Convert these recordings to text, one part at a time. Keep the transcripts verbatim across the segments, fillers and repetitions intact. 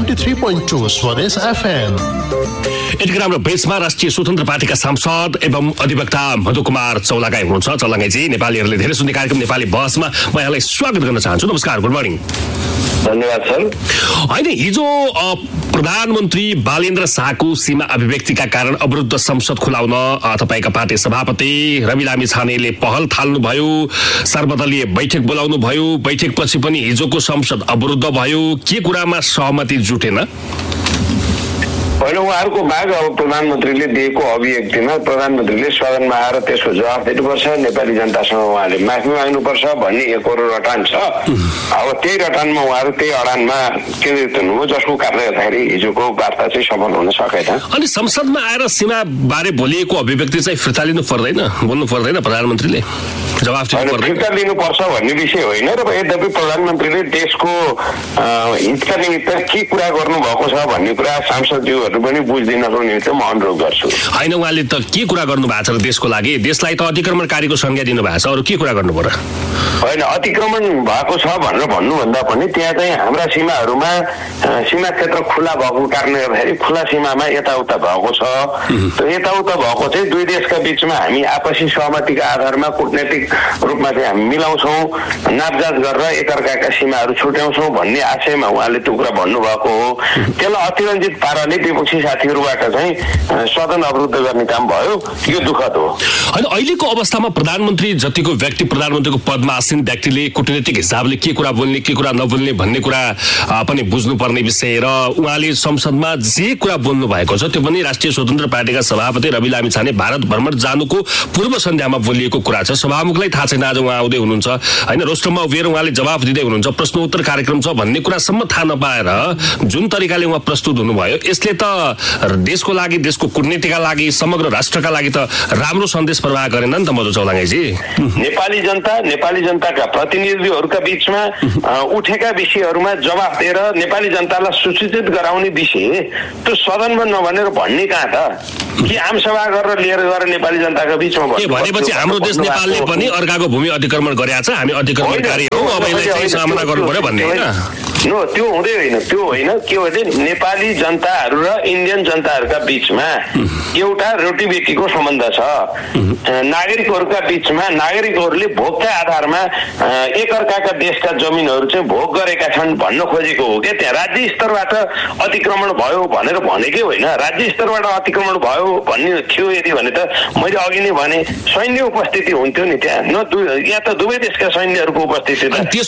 Ninety three point two स्वदेश FM. यतिखेर हाम्रो बेसमा राष्ट्रिय स्वतन्त्र पार्टीका सांसद एवं अधिवक्ता मधु कुमार चौलागाई हुनुहुन्छ। चौलागाईजी, नेपालीहरूले धेरै सुन्ने कार्यक्रम नेपाली बहसमा म यहाँलाई स्वागत गर्न चाहन्छु। नमस्कार, गुड मर्निङ। धन्यवाद सर। होइन, हिजो प्रधानमन्त्री बालेन्द्र शाहको सीमा अभिव्यक्तिका कारण अवरुद्ध संसद खुलाउन तपाईँका पार्टी सभापति रवि लामी छानेले पहल थाल्नुभयो, सर्वदलीय बैठक बोलाउनु भयो। बैठकपछि पनि हिजोको संसद अवरुद्ध भयो। के कुरामा सहमति जुटेन? होइन, उहाँहरूको माग अब प्रधानमन्त्रीले दिएको अभिव्यक्तिमा प्रधानमन्त्रीले सदनमा आएर त्यसको जवाफ दिनुपर्छ, नेपाली जनतासँग उहाँले माफी माग्नुपर्छ भन्ने एकरो रटान छ। अब त्यही रटानमा उहाँहरू त्यही अडानमा केन्द्रित हुनुभयो, जसको कारणले गर्दाखेरि हिजोको वार्ता चाहिँ सफल हुन सकेन। अनि संसदमा आएर सीमा बारे बोलिएको अभिव्यक्ति चाहिँ फिर्ता लिनु पर्दैन, बोल्नु पर्दैन प्रधानमन्त्रीले? जवाफ फिर्ता लिनुपर्छ भन्ने विषय होइन र यद्यपि प्रधानमन्त्रीले देशको हितका निमित्त के कुरा गर्नुभएको छ भन्ने कुरा सांसदज्यूहरू पनि बुझिदिनको निमित्त म अनुरोध गर्छु। होइन, उहाँले त के कुरा गर्नु भएको छ र देशको लागि? देशलाई त अतिक्रमणकारीको संज्ञा दिनु भएको छ, अरू के कुरा गर्नु पर्यो? होइन, अतिक्रमण भएको छ भनेर भन्नुभन्दा पनि त्यहाँ चाहिँ हाम्रा सीमाहरूमा सीमा क्षेत्र खुला भएको कारणले गर्दाखेरि खुला सीमामा यताउता भएको छ। यताउता भएको चाहिँ दुई देशका बिचमा हामी आपसी सहमतिका आधारमा कूटनैतिक रूपमा चाहिँ हामी मिलाउँछौँ, नापजाँच गरेर एकअर्काका सीमाहरू छुट्याउँछौँ भन्ने आशयमा उहाँले त्यो कुरा भन्नुभएको हो। त्यसलाई अतिरञ्जित पाराले विपक्षी साथीहरूबाट चाहिँ सदन अवरुद्ध गर्ने काम भयो, यो दुःखद हो। होइन, अहिलेको अवस्थामा प्रधानमन्त्री जतिको व्यक्ति प्रधानमन्त्रीको पदमा आसीन व्यक्तिले कूटनीतिक हिसाबले के कुरा बोल्ने के कुरा नबोल्ने भन्ने कुरा पनि बुझ्नुपर्ने विषय र उहाँले संसदमा जे कुरा बोल्नु भएको छ त्यो पनि राष्ट्रिय स्वतन्त्र पार्टीका सभापति रवि लामी छाने भारत भ्रमण जानुको पूर्व सन्ध्यामा बोलिएको कुरा छ। सभामुखलाई थाहा छैन आज उहाँ आउँदै हुनुहुन्छ, होइन, रोस्टरमा उभिएर उहाँले जवाफ दिँदै हुनुहुन्छ, प्रश्नोत्तर कार्यक्रम छ भन्ने कुरासम्म थाहा नपाएर जुन तरिकाले उहाँ प्रस्तुत हुनुभयो यसले त देशको लागि, देशको कूटनीतिका लागि, समग्र राष्ट्रका लागि त राम्रो सन्देश प्रवाह गरेन नि त मधु चौलागाईजी। नेपाली जनता नेपाली जनताका प्रतिनिधिहरूका बिचमा उठेका विषयहरूमा जवाफ दिएर नेपाली जनतालाई सूचित गराउने विषय त्यो सदनमा नभनेर भन्ने कहाँ त? कि आम सभा गरेर लिएर गएर नेपाली जनताका बिचमा भनेपछि हाम्रो देश नेपालले पनि अर्काको भूमि अतिक्रमण गरेको छ, हामी अतिक्रमणकारी हौ, अब यसलाई चाहिँ सामना गर्नु पर्यो भन्ने होइन? नो, त्यो हुँदै होइन। त्यो होइन, के हो भने नेपाली जनताहरू र इन्डियन जनताहरूका बिचमा एउटा रोटीबेटीको सम्बन्ध छ। नागरिकहरूका बिचमा नागरिकहरूले भोगका आधारमा एकअर्काका देशका जमिनहरू चाहिँ भोग गरेका छन् भन्न खोजेको हो क्या। त्यहाँ राज्य स्तरबाट अतिक्रमण भयो भनेर भनेकै होइन। राज्य स्तरबाट अतिक्रमण भयो भन्ने थियो यदि भने त मैले अघि नै भने सैन्य उपस्थिति हुन्थ्यो नि त्यहाँ। न यहाँ त दुवै देशका सैन्यहरूको उपस्थिति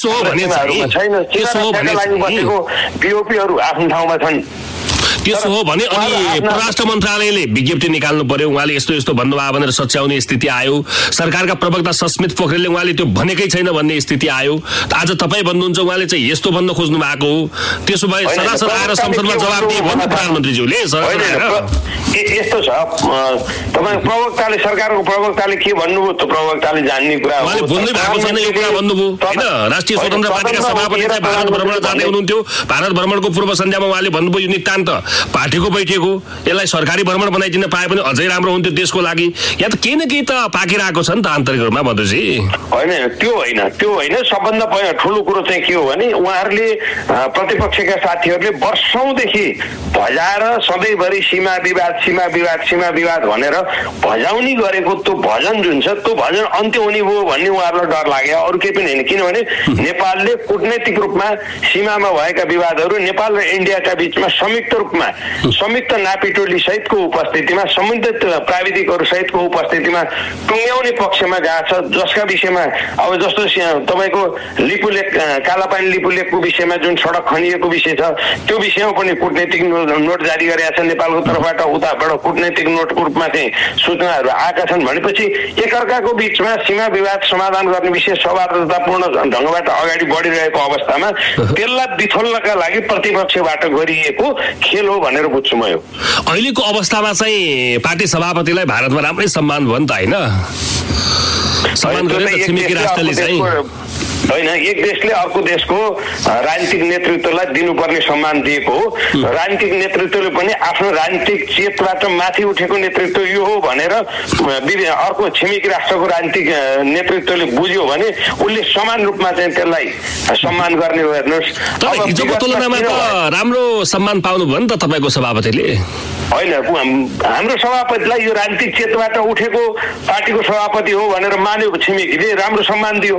छैन। बसेको पिओपीहरू आफ्नो ठाउँमा छन्। त्यसो हो भने अनि परराष्ट्र मन्त्रालयले विज्ञप्ति निकाल्नु पर्यो, उहाँले यस्तो यस्तो भन्नुभयो भनेर सच्याउने स्थिति आयो। सरकारका प्रवक्ता सस्मित पोखरेलले उहाँले त्यो भनेकै छैन भन्ने स्थिति आयो। आज तपाईँ भन्नुहुन्छ उहाँले चाहिँ यस्तो भन्न खोज्नु भएको हो। त्यसो भए सरासर आएर संसदमा जवाब दिए भन्नु प्रधानमन्त्रीज्यूले। यस्तो छ, तपाईँ प्रवक्ताले सरकारको प्रवक्ताले के भन्नुभयो त्यो प्रवक्ताले जान्ने कुरा हो। उहाँले बोल्नै भएको छैन यो कुरा भन्नुभयो होइन। राष्ट्रिय स्वतन्त्र पार्टीका सभापति चाहिँ भारत भ्रमण जाँदै हुनुहुन्थ्यो। भारत भ्रमणको पूर्व सन्ध्यामा उहाँले भन्नुभयो यो नितान्त पार्टीको बैठक हो, यसलाई सरकारी भ्रमण बनाइदिन पाए पनि अझै राम्रो हुन्थ्यो देशको लागि। या त केही न केही त पाकिरहेको छ नि त आन्तरिक रूपमा मधुजी। होइन, त्यो होइन त्यो होइन सबभन्दा ठुलो कुरो चाहिँ के हो भने उहाँहरूले प्रतिपक्षका साथीहरूले वर्षौंदेखि भजाएर सधैँभरि सीमा विवाद सीमा विवाद सीमा विवाद भनेर भजाउने गरेको त्यो भजन जुन छ त्यो भजन अन्त्य हुने भयो भन्ने उहाँहरूलाई डर लाग्यो, अरू केही पनि होइन। किनभने नेपालले कूटनैतिक रूपमा सीमामा भएका विवादहरू नेपाल र इन्डियाका बिचमा संयुक्त रूपमा संयुक्त नापीटोली सहितको उपस्थितिमा सम्बन्धित प्राविधिकहरू सहितको उपस्थितिमा टुङ्ग्याउने पक्षमा गएको छ, जसका विषयमा अब जस्तो तपाईँको लिपुलेक कालापानी लिपुलेकको विषयमा जुन सडक खनिएको विषय छ त्यो विषयमा पनि कूटनैतिक नोट जारी गरेका छ नेपालको तर्फबाट। उताबाट कूटनैतिक नोटको रूपमा चाहिँ सूचनाहरू आएका छन् भनेपछि एकअर्काको बिचमा सीमा विवाद समाधान गर्ने विषय सौहार्दतापूर्ण ढङ्गबाट अगाडि बढिरहेको अवस्थामा त्यसलाई बिथोल्नका लागि प्रतिपक्षबाट गरिएको खेल हो भनेर बुझ्छु म। यो अहिलेको अवस्थामा चाहिँ पार्टी सभापतिलाई भारतमा राम्रै सम्मान भयो नि त होइन? सम्मान गरेर छिमेकी राष्ट्रले चाहिँ होइन, एक देशले अर्को देशको राजनीतिक नेतृत्वलाई दिनुपर्ने सम्मान दिएको हो। राजनीतिक नेतृत्वले पनि आफ्नो राजनीतिक चेतबाट माथि उठेको नेतृत्व यो हो भनेर अर्को छिमेकी राष्ट्रको राजनीतिक नेतृत्वले बुझ्यो भने उसले समान रूपमा चाहिँ त्यसलाई सम्मान गर्ने हो। हेर्नुहोस्, हिजोको तुलनामा त राम्रो सम्मान पाउनु भयो नि त तपाईँको सभापतिले। होइन, हाम्रो सभापतिलाई यो राजनीतिक चेतबाट उठेको पार्टीको सभापति हो भनेर मान्यो छिमेकीले, राम्रो सम्मान दियो।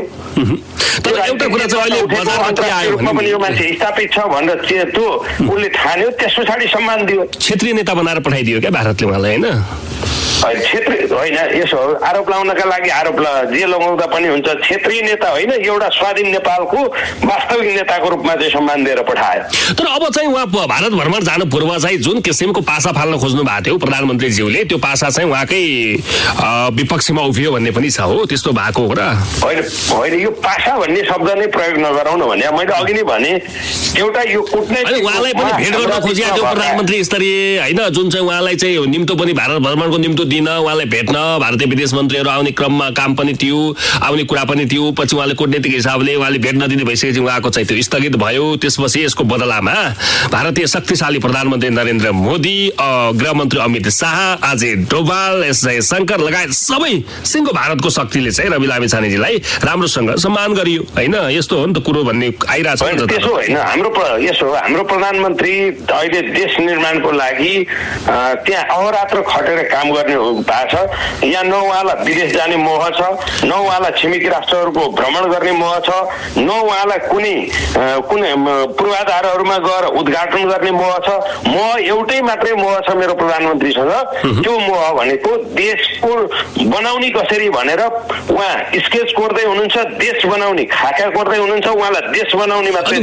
तर एउटा कुरा चाहिँ अहिले अन्तर्राष्ट्रिय रूपमा पनि यो मान्छे स्थापित छ भनेर त्यो उसले ठान्यो, त्यस पछाडि सम्मान दियो। क्षेत्रीय नेता बनाएर पठाइदियो क्या भारतले उहाँलाई, होइन? क्षेत्रीय होइन, यसो आरोप लगाउनका लागि आरोप जे लगाउँदा पनि हुन्छ। क्षेत्रीय नेता होइन, एउटा स्वाधीन नेपालको वास्तविक नेताको रूपमा चाहिँ सम्मान दिएर पठायो। तर अब चाहिँ उहाँ भारत भ्रमण जानु पूर्व चाहिँ जुन किसिमको पासा फाल्न खोज्नु भएको थियो प्रधानमन्त्रीज्यूले, त्यो पासा चाहिँ उहाँकै विपक्षीमा उभियो भन्ने पनि छ हो, त्यस्तो भएको हो र? होइन होइन, यो पासा भन्ने शब्द नै प्रयोग नगरौँ न भने मैले अघि नै भने एउटा यो कुटनैतिक उहाँलाई पनि भेट गर्न खोजिएको थियो प्रधानमन्त्री स्तरीय, होइन? जुन चाहिँ उहाँलाई चाहिँ निम्तो पनि भारत भ्रमणको निम्तो दिन उहाँलाई भेट्न भारतीय विदेश मन्त्रीहरू आउने क्रममा काम पनि थियो, आउने कुरा पनि थियो। पछि उहाँले कूटनीतिक हिसाबले उहाँले भेट्न दिने भइसकेपछि उहाँको चाहिँ त्यो स्थगित भयो। त्यसपछि यसको बदलामा भारतीय शक्तिशाली प्रधानमन्त्री नरेन्द्र मोदी, गृहमन्त्री अमित शाह, अजय डोभाल, एस जयशङ्कर लगायत सबै सिङ्गो भारतको शक्तिले चाहिँ रवि लामिछानेजीलाई राम्रोसँग सम्मान गरियो, होइन? यस्तो हो नि त कुरो भन्ने आइरहेछ। त्यसो होइन, हाम्रो यसो हाम्रो प्रधानमन्त्री अहिले देश निर्माणको लागि त्यहाँ अहोरात्र खटेर काम गर्ने भएको छ। यहाँ न उहाँलाई विदेश जाने मोह छ, न उहाँलाई छिमेकी राष्ट्रहरूको भ्रमण गर्ने मोह छ, न उहाँलाई कुनै कुनै पूर्वाधारहरूमा गएर उद्घाटन गर्ने मोह छ। मोह एउटै मात्रै मोह छ मेरो प्रधानमन्त्रीसँग, त्यो मोह भनेको देशको बनाउने कसरी भनेर उहाँ स्केच कोर्दै हुनुहुन्छ, देश बनाउने खाका कोर्दै हुनुहुन्छ। उहाँलाई देश बनाउने मात्रै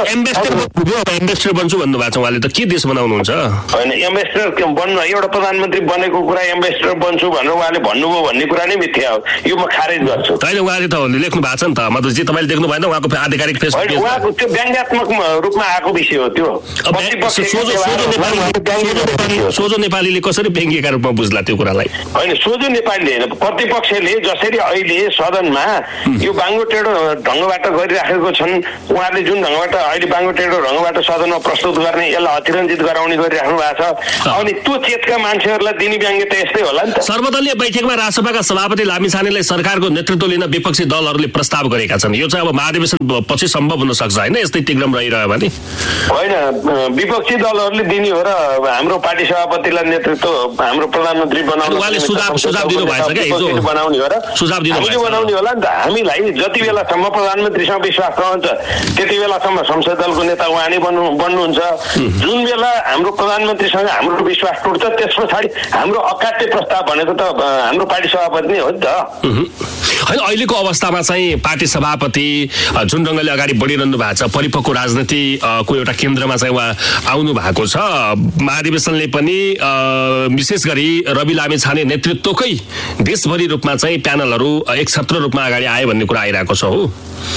एम्बेसडर बन्छु भन्नुभएको छ उहाँले, त के देश बनाउनुहुन्छ? होइन, एम्बेसडर बन्नु एउटा प्रधानमन्त्री बनेको कुरा एम्बेसडर बन्छु भनेर उहाँले भन्नुभयो भन्ने कुरा नै मिथ्या हो, यो म खारेज गर्छु। होइन, उहाँले त लेख्नु भएको छ नि त, मतलब जे तपाईँले देख्नु भएन उहाँको आधिकारिक फेसबुक पेज, उहाँको त्यो व्यङ्ग्यात्मक रूपमा आएको विषय हो। त्यो सोझो नेपालीले कसरी व्यङ्ग्यका रूपमा बुझ्ला त्यो कुरालाई? होइन, सोझो नेपालीले होइन, प्रतिपक्षले जसरी अहिले सदनमा यो बाङ्गो टेढो ढङ्गबाट गरिराखेको छन्, उहाँहरूले जुन ढङ्गबाट अहिले बाङ्गो टेढो ढङ्गबाट सदनमा प्रस्तुत गर्ने, यसलाई अतिरञ्जित गराउने गरिराख्नु भएको छ। अनि त्यो चेतका मान्छेहरूलाई दिने व्यङ्ग्य त यस्तै होला नि त। सर्वदलीय बैठकमा राष्ट्रसभाका सभापति लामिछानेलाई सरकारको नेतृत्व लिन विपक्षी दलहरूले प्रस्ताव गरेका छन्। यो चाहिँ अब महाधिवेशन पछि सम्भव हुन सक्छ, होइन? यस्तै तिग्रम रहिरह्यो भने। होइन, विपक्षी दलहरूले दिने हो र हाम्रो पार्टी सभापतिलाई नेतृत्व हाम्रो प्रधानमन्त्री बनाउनु उहाँले सुझाव सुझाव दिनु भएछ क्या हिजो, बनाउने हो र सुझाव दिनु हामीले बनाउने होला नि त। हामीलाई जति बेलासम्म प्रधानमन्त्रीसँग विश्वास रहन्छ त्यति बेलासम्म संसद दलको नेता उहाँ नै बन्नु बन्नुहुन्छ। जुन बेला हाम्रो प्रधानमन्त्रीसँग हाम्रो विश्वास टुट्छ त्यस पछाडि हाम्रो अकाट्य प्रस्ताव भनेको त हाम्रो पार्टी सभापति नै हो नि त। होइन, अहिलेको अवस्थामा चाहिँ पार्टी सभापति जुन ढङ्गले अगाडि बढिरहनु भएको छ, परिपक्व राजनीतिको एउटा केन्द्रमा चाहिँ उहाँ आउनु भएको छ। महाधिवेशनले पनि विशेष गरी रवि लामिछाने नेतृत्वकै देशभरि रूपमा चाहिँ प्यानलहरू एक छत्र रूपमा अगाडि आए भन्ने कुरा आइरहेको छ हो।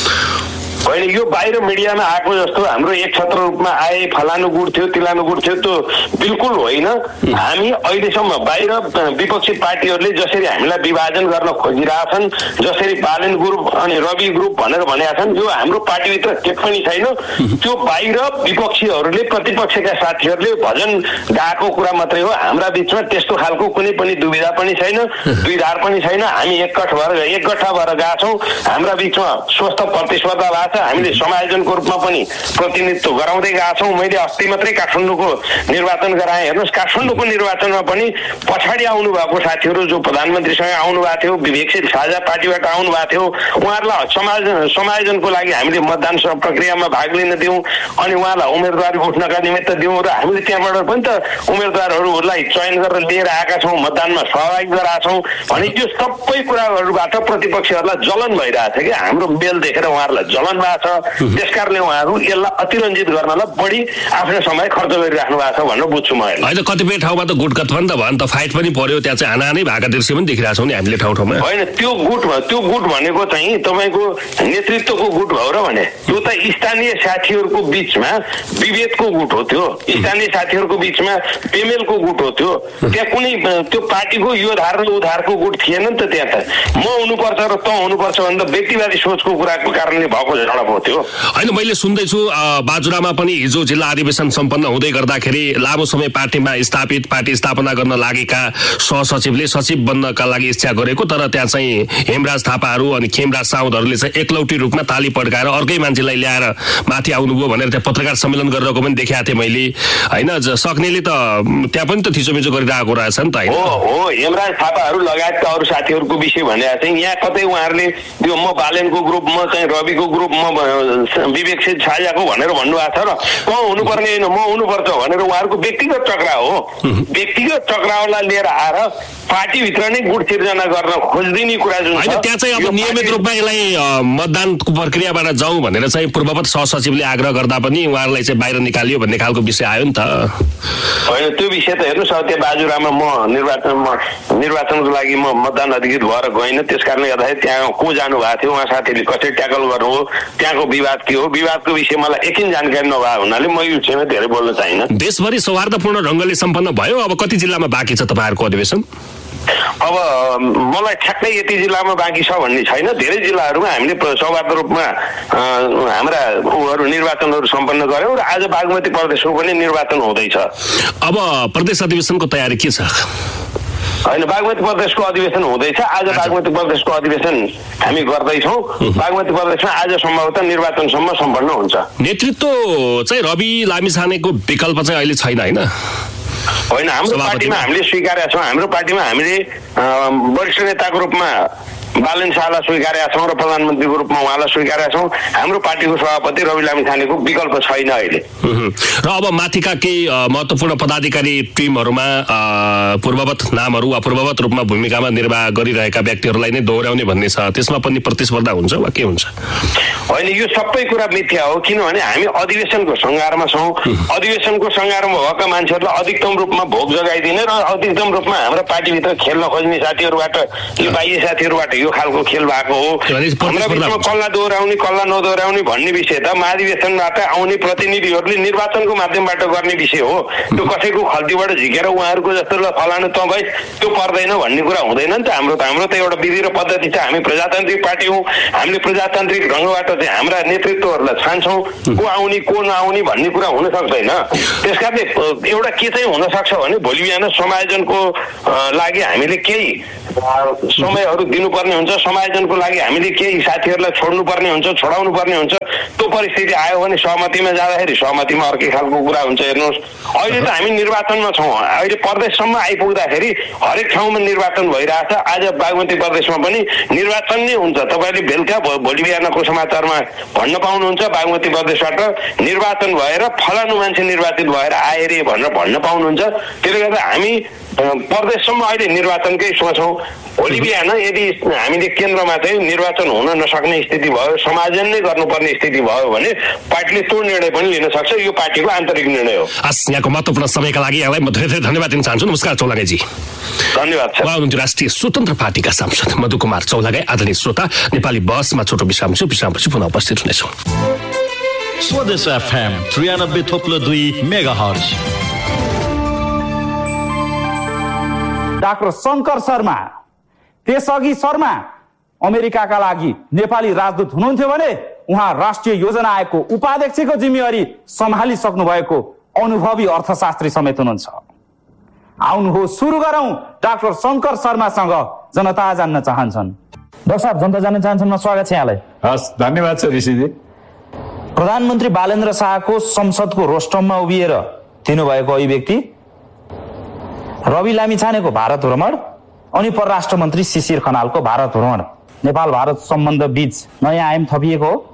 होइन, यो बाहिर मिडियामा आएको जस्तो हाम्रो एक छत्र रूपमा आए, फलानु गुड थियो तिलानु गुड थियो, त्यो बिल्कुल होइन। हामी अहिलेसम्म बाहिर विपक्षी पार्टीहरूले जसरी हामीलाई विभाजन गर्न खोजिरहेछन्, जसरी बालन ग्रुप अनि रवि ग्रुप भनेर भनेका छन्, यो हाम्रो पार्टीभित्र के पनि छैन। त्यो बाहिर विपक्षीहरूले प्रतिपक्षका साथीहरूले भजन गाएको कुरा मात्रै हो। हाम्रा बिचमा त्यस्तो खालको कुनै पनि दुविधा पनि छैन, द्विधार पनि छैन। हामी एकगठ भएर एकगठा भएर गएका छौँ। हाम्रा बिचमा स्वस्थ प्रतिस्पर्धा भएको छ। हामीले समायोजनको रूपमा पनि प्रतिनिधित्व गराउँदै गएका छौँ। मैले अस्ति मात्रै काठमाडौँको निर्वाचन गराएँ। हेर्नुहोस्, काठमाडौँको निर्वाचनमा पनि पछाडि आउनु भएको साथीहरू जो प्रधानमन्त्रीसँग आउनु भएको थियो, विवेकशील साझा पार्टीबाट आउनु भएको थियो, उहाँहरूलाई समायोजन समायोजनको लागि हामीले मतदान प्रक्रियामा भाग लिन दियौँ अनि उहाँलाई उम्मेदवार उठ्नका निमित्त दियौँ र हामीले त्यहाँबाट पनि त उम्मेदवारहरूलाई चयन गरेर लिएर आएका छौँ, मतदानमा सहभागी गराएका छौँ। भने त्यो सबै कुराहरूबाट प्रतिपक्षीहरूलाई जलन भइरहेको छ कि हाम्रो मेल देखेर उहाँहरूलाई जलन भएको छ, त्यसकारणले उहाँहरू यसलाई अतिरञ्जित गर्नलाई बढी आफ्नो समय खर्च गरिराख्नु भएको छ भनेर बुझ्छु म। होइन, कतिपय ठाउँमा त गुट गठबन्धन त भयो नि त, फाइट पनि पर्यो, त्यहाँ चाहिँ हानाहानी भएका दृश्य पनि देखिरहेको छौँ नि हामीले ठाउँ ठाउँमा। होइन, त्यो गुट त्यो गुट भनेको चाहिँ तपाईँको नेतृत्वको गुट भयो र भने त्यो त स्थानीय साथीहरूको बिचमा विभेदको गुट हो। त्यो स्थानीय साथीहरूको बिचमा पेमेलको गुट हो। त्यो त्यहाँ कुनै त्यो पार्टीको यो धार र उधारको गुट थिएन नि त। त्यहाँ त म हुनुपर्छ र त हुनुपर्छ भन्दा व्यक्तिवादी सोचको कुराको कारणले भएको झडप हो त्यो। होइन, मैले सुन्दैछु बाजुरामा पनि हिजो जिल्ला अधिवेशन सम्पन्न हुँदै गर्दाखेरि लामो समय पार्टीमा स्थापित पार्टी स्थापना गर्न लागेका सहसचिवले सचिव बन्नका लागि इच्छा गरेको, तर त्यहाँ चाहिँ हेमराज थापाहरू अनि खेमराज साउदहरूले चाहिँ एकलौटी रूपमा ताली पड्काएर अर्कै मान्छेलाई ल्याएर माथि आउनुभयो भनेर त्यहाँ पत्रकार सम्मेलन गरिरहेको पनि देखाएको थिएँ मैले। होइन, सक्नेले त त्यहाँ पनि त थिचोमिचो गरिरहेको रहेछ नि त। हो हो हेमराज थापाहरू लगायतका अरू साथीहरूको विषय भनेको चाहिँ यहाँ कतै उहाँहरूले त्यो म बालेनको ग्रुप, म चाहिँ रविको ग्रुप, म विवेकसित साझाको भनेर भन्नुभएको छ र म हुनुपर्ने होइन म हुनुपर्छ भनेर उहाँहरूको व्यक्तिगत टक्राव हो। व्यक्तिगत टक्रावलाई लिएर आएर पार्टीभित्र नै गुट सिर्जना गर्न खोजिदिने कुरा जुन छ, त्यहाँ चाहिँ अब नियमित रूपमा यसलाई मतदानको प्रक्रियाबाट जाउँ भनेर चाहिँ पूर्ववत सहसचिवले आग्रह गर्दा पनि उहाँहरूलाई चाहिँ बाहिर निकालियो भन्ने खालको विषय आयो नि त। होइन, त्यो विषय त हेर्नुहोस्, त्यो बाजुरामा म निर्वाचनमा निर्वाचनको लागि म मतदान अधिकृत भएर गइनँ, त्यस कारणले गर्दाखेरि त्यहाँ को जानु भएको थियो, उहाँ साथीले कसरी ट्याकल गर्नु हो, त्यहाँको विवाद के हो, विवादको विषय मलाई एकिन जानकारी नभएको हुनाले म यो विषयमा धेरै बोल्न चाहिनँ। देशभरि सौहार्दपूर्ण ढङ्गले सम्पन्न भयो। अब कति जिल्लामा बाँकी छ तपाईँहरूको अधिवेशन? अब मलाई ठ्याक्कै यति जिल्लामा बाँकी छ भन्ने छैन। धेरै जिल्लाहरूमा हामीले सौहार्द रूपमा हाम्रा उहरू निर्वाचनहरू सम्पन्न गर्यौँ र आज बागमती प्रदेशको पनि निर्वाचन हुँदैछ। अब प्रदेश अधिवेशनको तयारी के छ? होइन, बागमती प्रदेशको अधिवेशन हुँदैछ। आज बागमती प्रदेशको अधिवेशन हामी गर्दैछौँ। बागमती प्रदेशमा आज सम्भवतः निर्वाचनसम्म सम्पन्न हुन्छ। नेतृत्व चाहिँ रवि लामिछानेको विकल्प चाहिँ अहिले छैन, होइन? होइन, हाम्रो पार्टीमा हामीले स्वीकारेका छौँ। हाम्रो पार्टीमा हामीले वरिष्ठ नेताको रूपमा बालन शाहलाई स्वीकारेका छौँ र प्रधानमन्त्रीको रूपमा उहाँलाई स्वीकारेका छौँ। हाम्रो पार्टीको सभापति रवि लामिछानेको विकल्प छैन अहिले। र अब माथिका केही महत्त्वपूर्ण पदाधिकारी टिमहरूमा पूर्ववत नामहरू वा पूर्ववत रूपमा भूमिकामा निर्वाह गरिरहेका व्यक्तिहरूलाई नै दोहोऱ्याउने भन्ने छ, त्यसमा पनि प्रतिस्पर्धा हुन्छ वा के हुन्छ? होइन, यो सबै कुरा मिथ्या हो। किनभने हामी अधिवेशनको सङ्घारमा छौँ। अधिवेशनको सङ्घारमा भएका मान्छेहरूलाई अधिकतम रूपमा भोग जगाइदिने र अधिकतम रूपमा हाम्रा पार्टीभित्र खेल्न खोज्ने साथीहरूबाट, यो बाह्य साथीहरूबाट यो खालको खेल भएको हो। हाम्रा बिचमा कसलाई दोहोऱ्याउने कसलाई नदोहोऱ्याउने भन्ने विषय त महाधिवेशनबाट आउने प्रतिनिधिहरूले निर्वाचनको माध्यमबाट गर्ने विषय हो। त्यो कसैको खल्तीबाट झिकेर उहाँहरूको जस्तो ल फलानु त भए त्यो पर्दैन भन्ने कुरा हुँदैन नि त। हाम्रो त हाम्रो त एउटा विधि र पद्धति छ। हामी प्रजातान्त्रिक पार्टी हौँ। हामीले प्रजातान्त्रिक ढङ्गबाट चाहिँ हाम्रा नेतृत्वहरूलाई छान्छौँ। को आउने को नआउने भन्ने कुरा हुन सक्दैन। त्यस कारणले एउटा के चाहिँ हुन सक्छ भने भोलि बिहान समायोजनको लागि हामीले केही समयहरू दिनुपर्ने हुन्छ। समायोजनको लागि हामीले केही साथीहरूलाई छोड्नुपर्ने हुन्छ, छोडाउनु पर्ने हुन्छ। त्यो परिस्थिति आयो भने सहमतिमा जाँदाखेरि सहमतिमा अर्कै खालको कुरा हुन्छ। हेर्नुहोस्, अहिले त हामी निर्वाचनमा छौँ। अहिले प्रदेशसम्म आइपुग्दाखेरि हरेक ठाउँमा निर्वाचन भइरहेछ। आज बागमती प्रदेशमा पनि निर्वाचन नै हुन्छ। तपाईँले बेलुका भोलि बिहानको समाचारमा भन्न पाउनुहुन्छ बागमती प्रदेशबाट निर्वाचन भएर फलानु मान्छे निर्वाचित भएर आए रे भनेर भन्न पाउनुहुन्छ। त्यसले गर्दा हामी प्रदेशसम्म अहिले निर्वाचनकै सोचौँ। भोलि बिहान यदि हामीले केन्द्रमा चाहिँ निर्वाचन हुन नसक्ने स्थिति भयो, समायोजन नै गर्नुपर्ने स्थिति भयो भने पार्टीले त्यो निर्णय पनि लिन सक्छ। यो पार्टीको आन्तरिक निर्णय हो। हस्, यहाँको महत्त्वपूर्ण समयका लागि यहाँलाई म धेरै धेरै धन्यवाद दिन चाहन्छु। नमस्कार चौलागाईजी। धन्यवाद छ। उहाँ हुनुहुन्थ्यो राष्ट्रिय स्वतन्त्र पार्टीका सांसद मधु कुमार चौलागाई। आदरणीय श्रोता, नेपाली बसमा छोटो विश्राम छु, विश्रामपछि पुनः उपस्थित हुनेछौँ। स्वदेश एफएम त्रियानब्बे थोप्लो दुई mega hertz. Doctor Shankar Sharma, त्यसअघि शर्मा अमेरिकाका लागि नेपाली राजदूत हुनुहुन्थ्यो भने उहाँ राष्ट्रिय योजना आयोगको उपाध्यक्षको जिम्मेवारी सम्हालिसक्नु भएको अनुभवी अर्थशास्त्री समेत हुनुहुन्छ। आउनुहोस् सुरु गरौँ डाक्टर शङ्कर शर्मासँग जनता जान्न चाहन्छन्। डाक्टर साहब, जनता जान्न चाहन्छन्, स्वागत छ यहाँलाई। हस्, धन्यवाद छ ऋषिजी। प्रधानमन्त्री बालेन्द्र शाहको संसदको रोस्टममा उभिएर दिनुभएको अभिव्यक्ति, रवि लामिछानेको भारत भ्रमण अनि परराष्ट्र मन्त्री शिशिर खनालको भारत भ्रमण, नेपाल भारत सम्बन्ध बीच नयाँ आयाम थपिएको हो।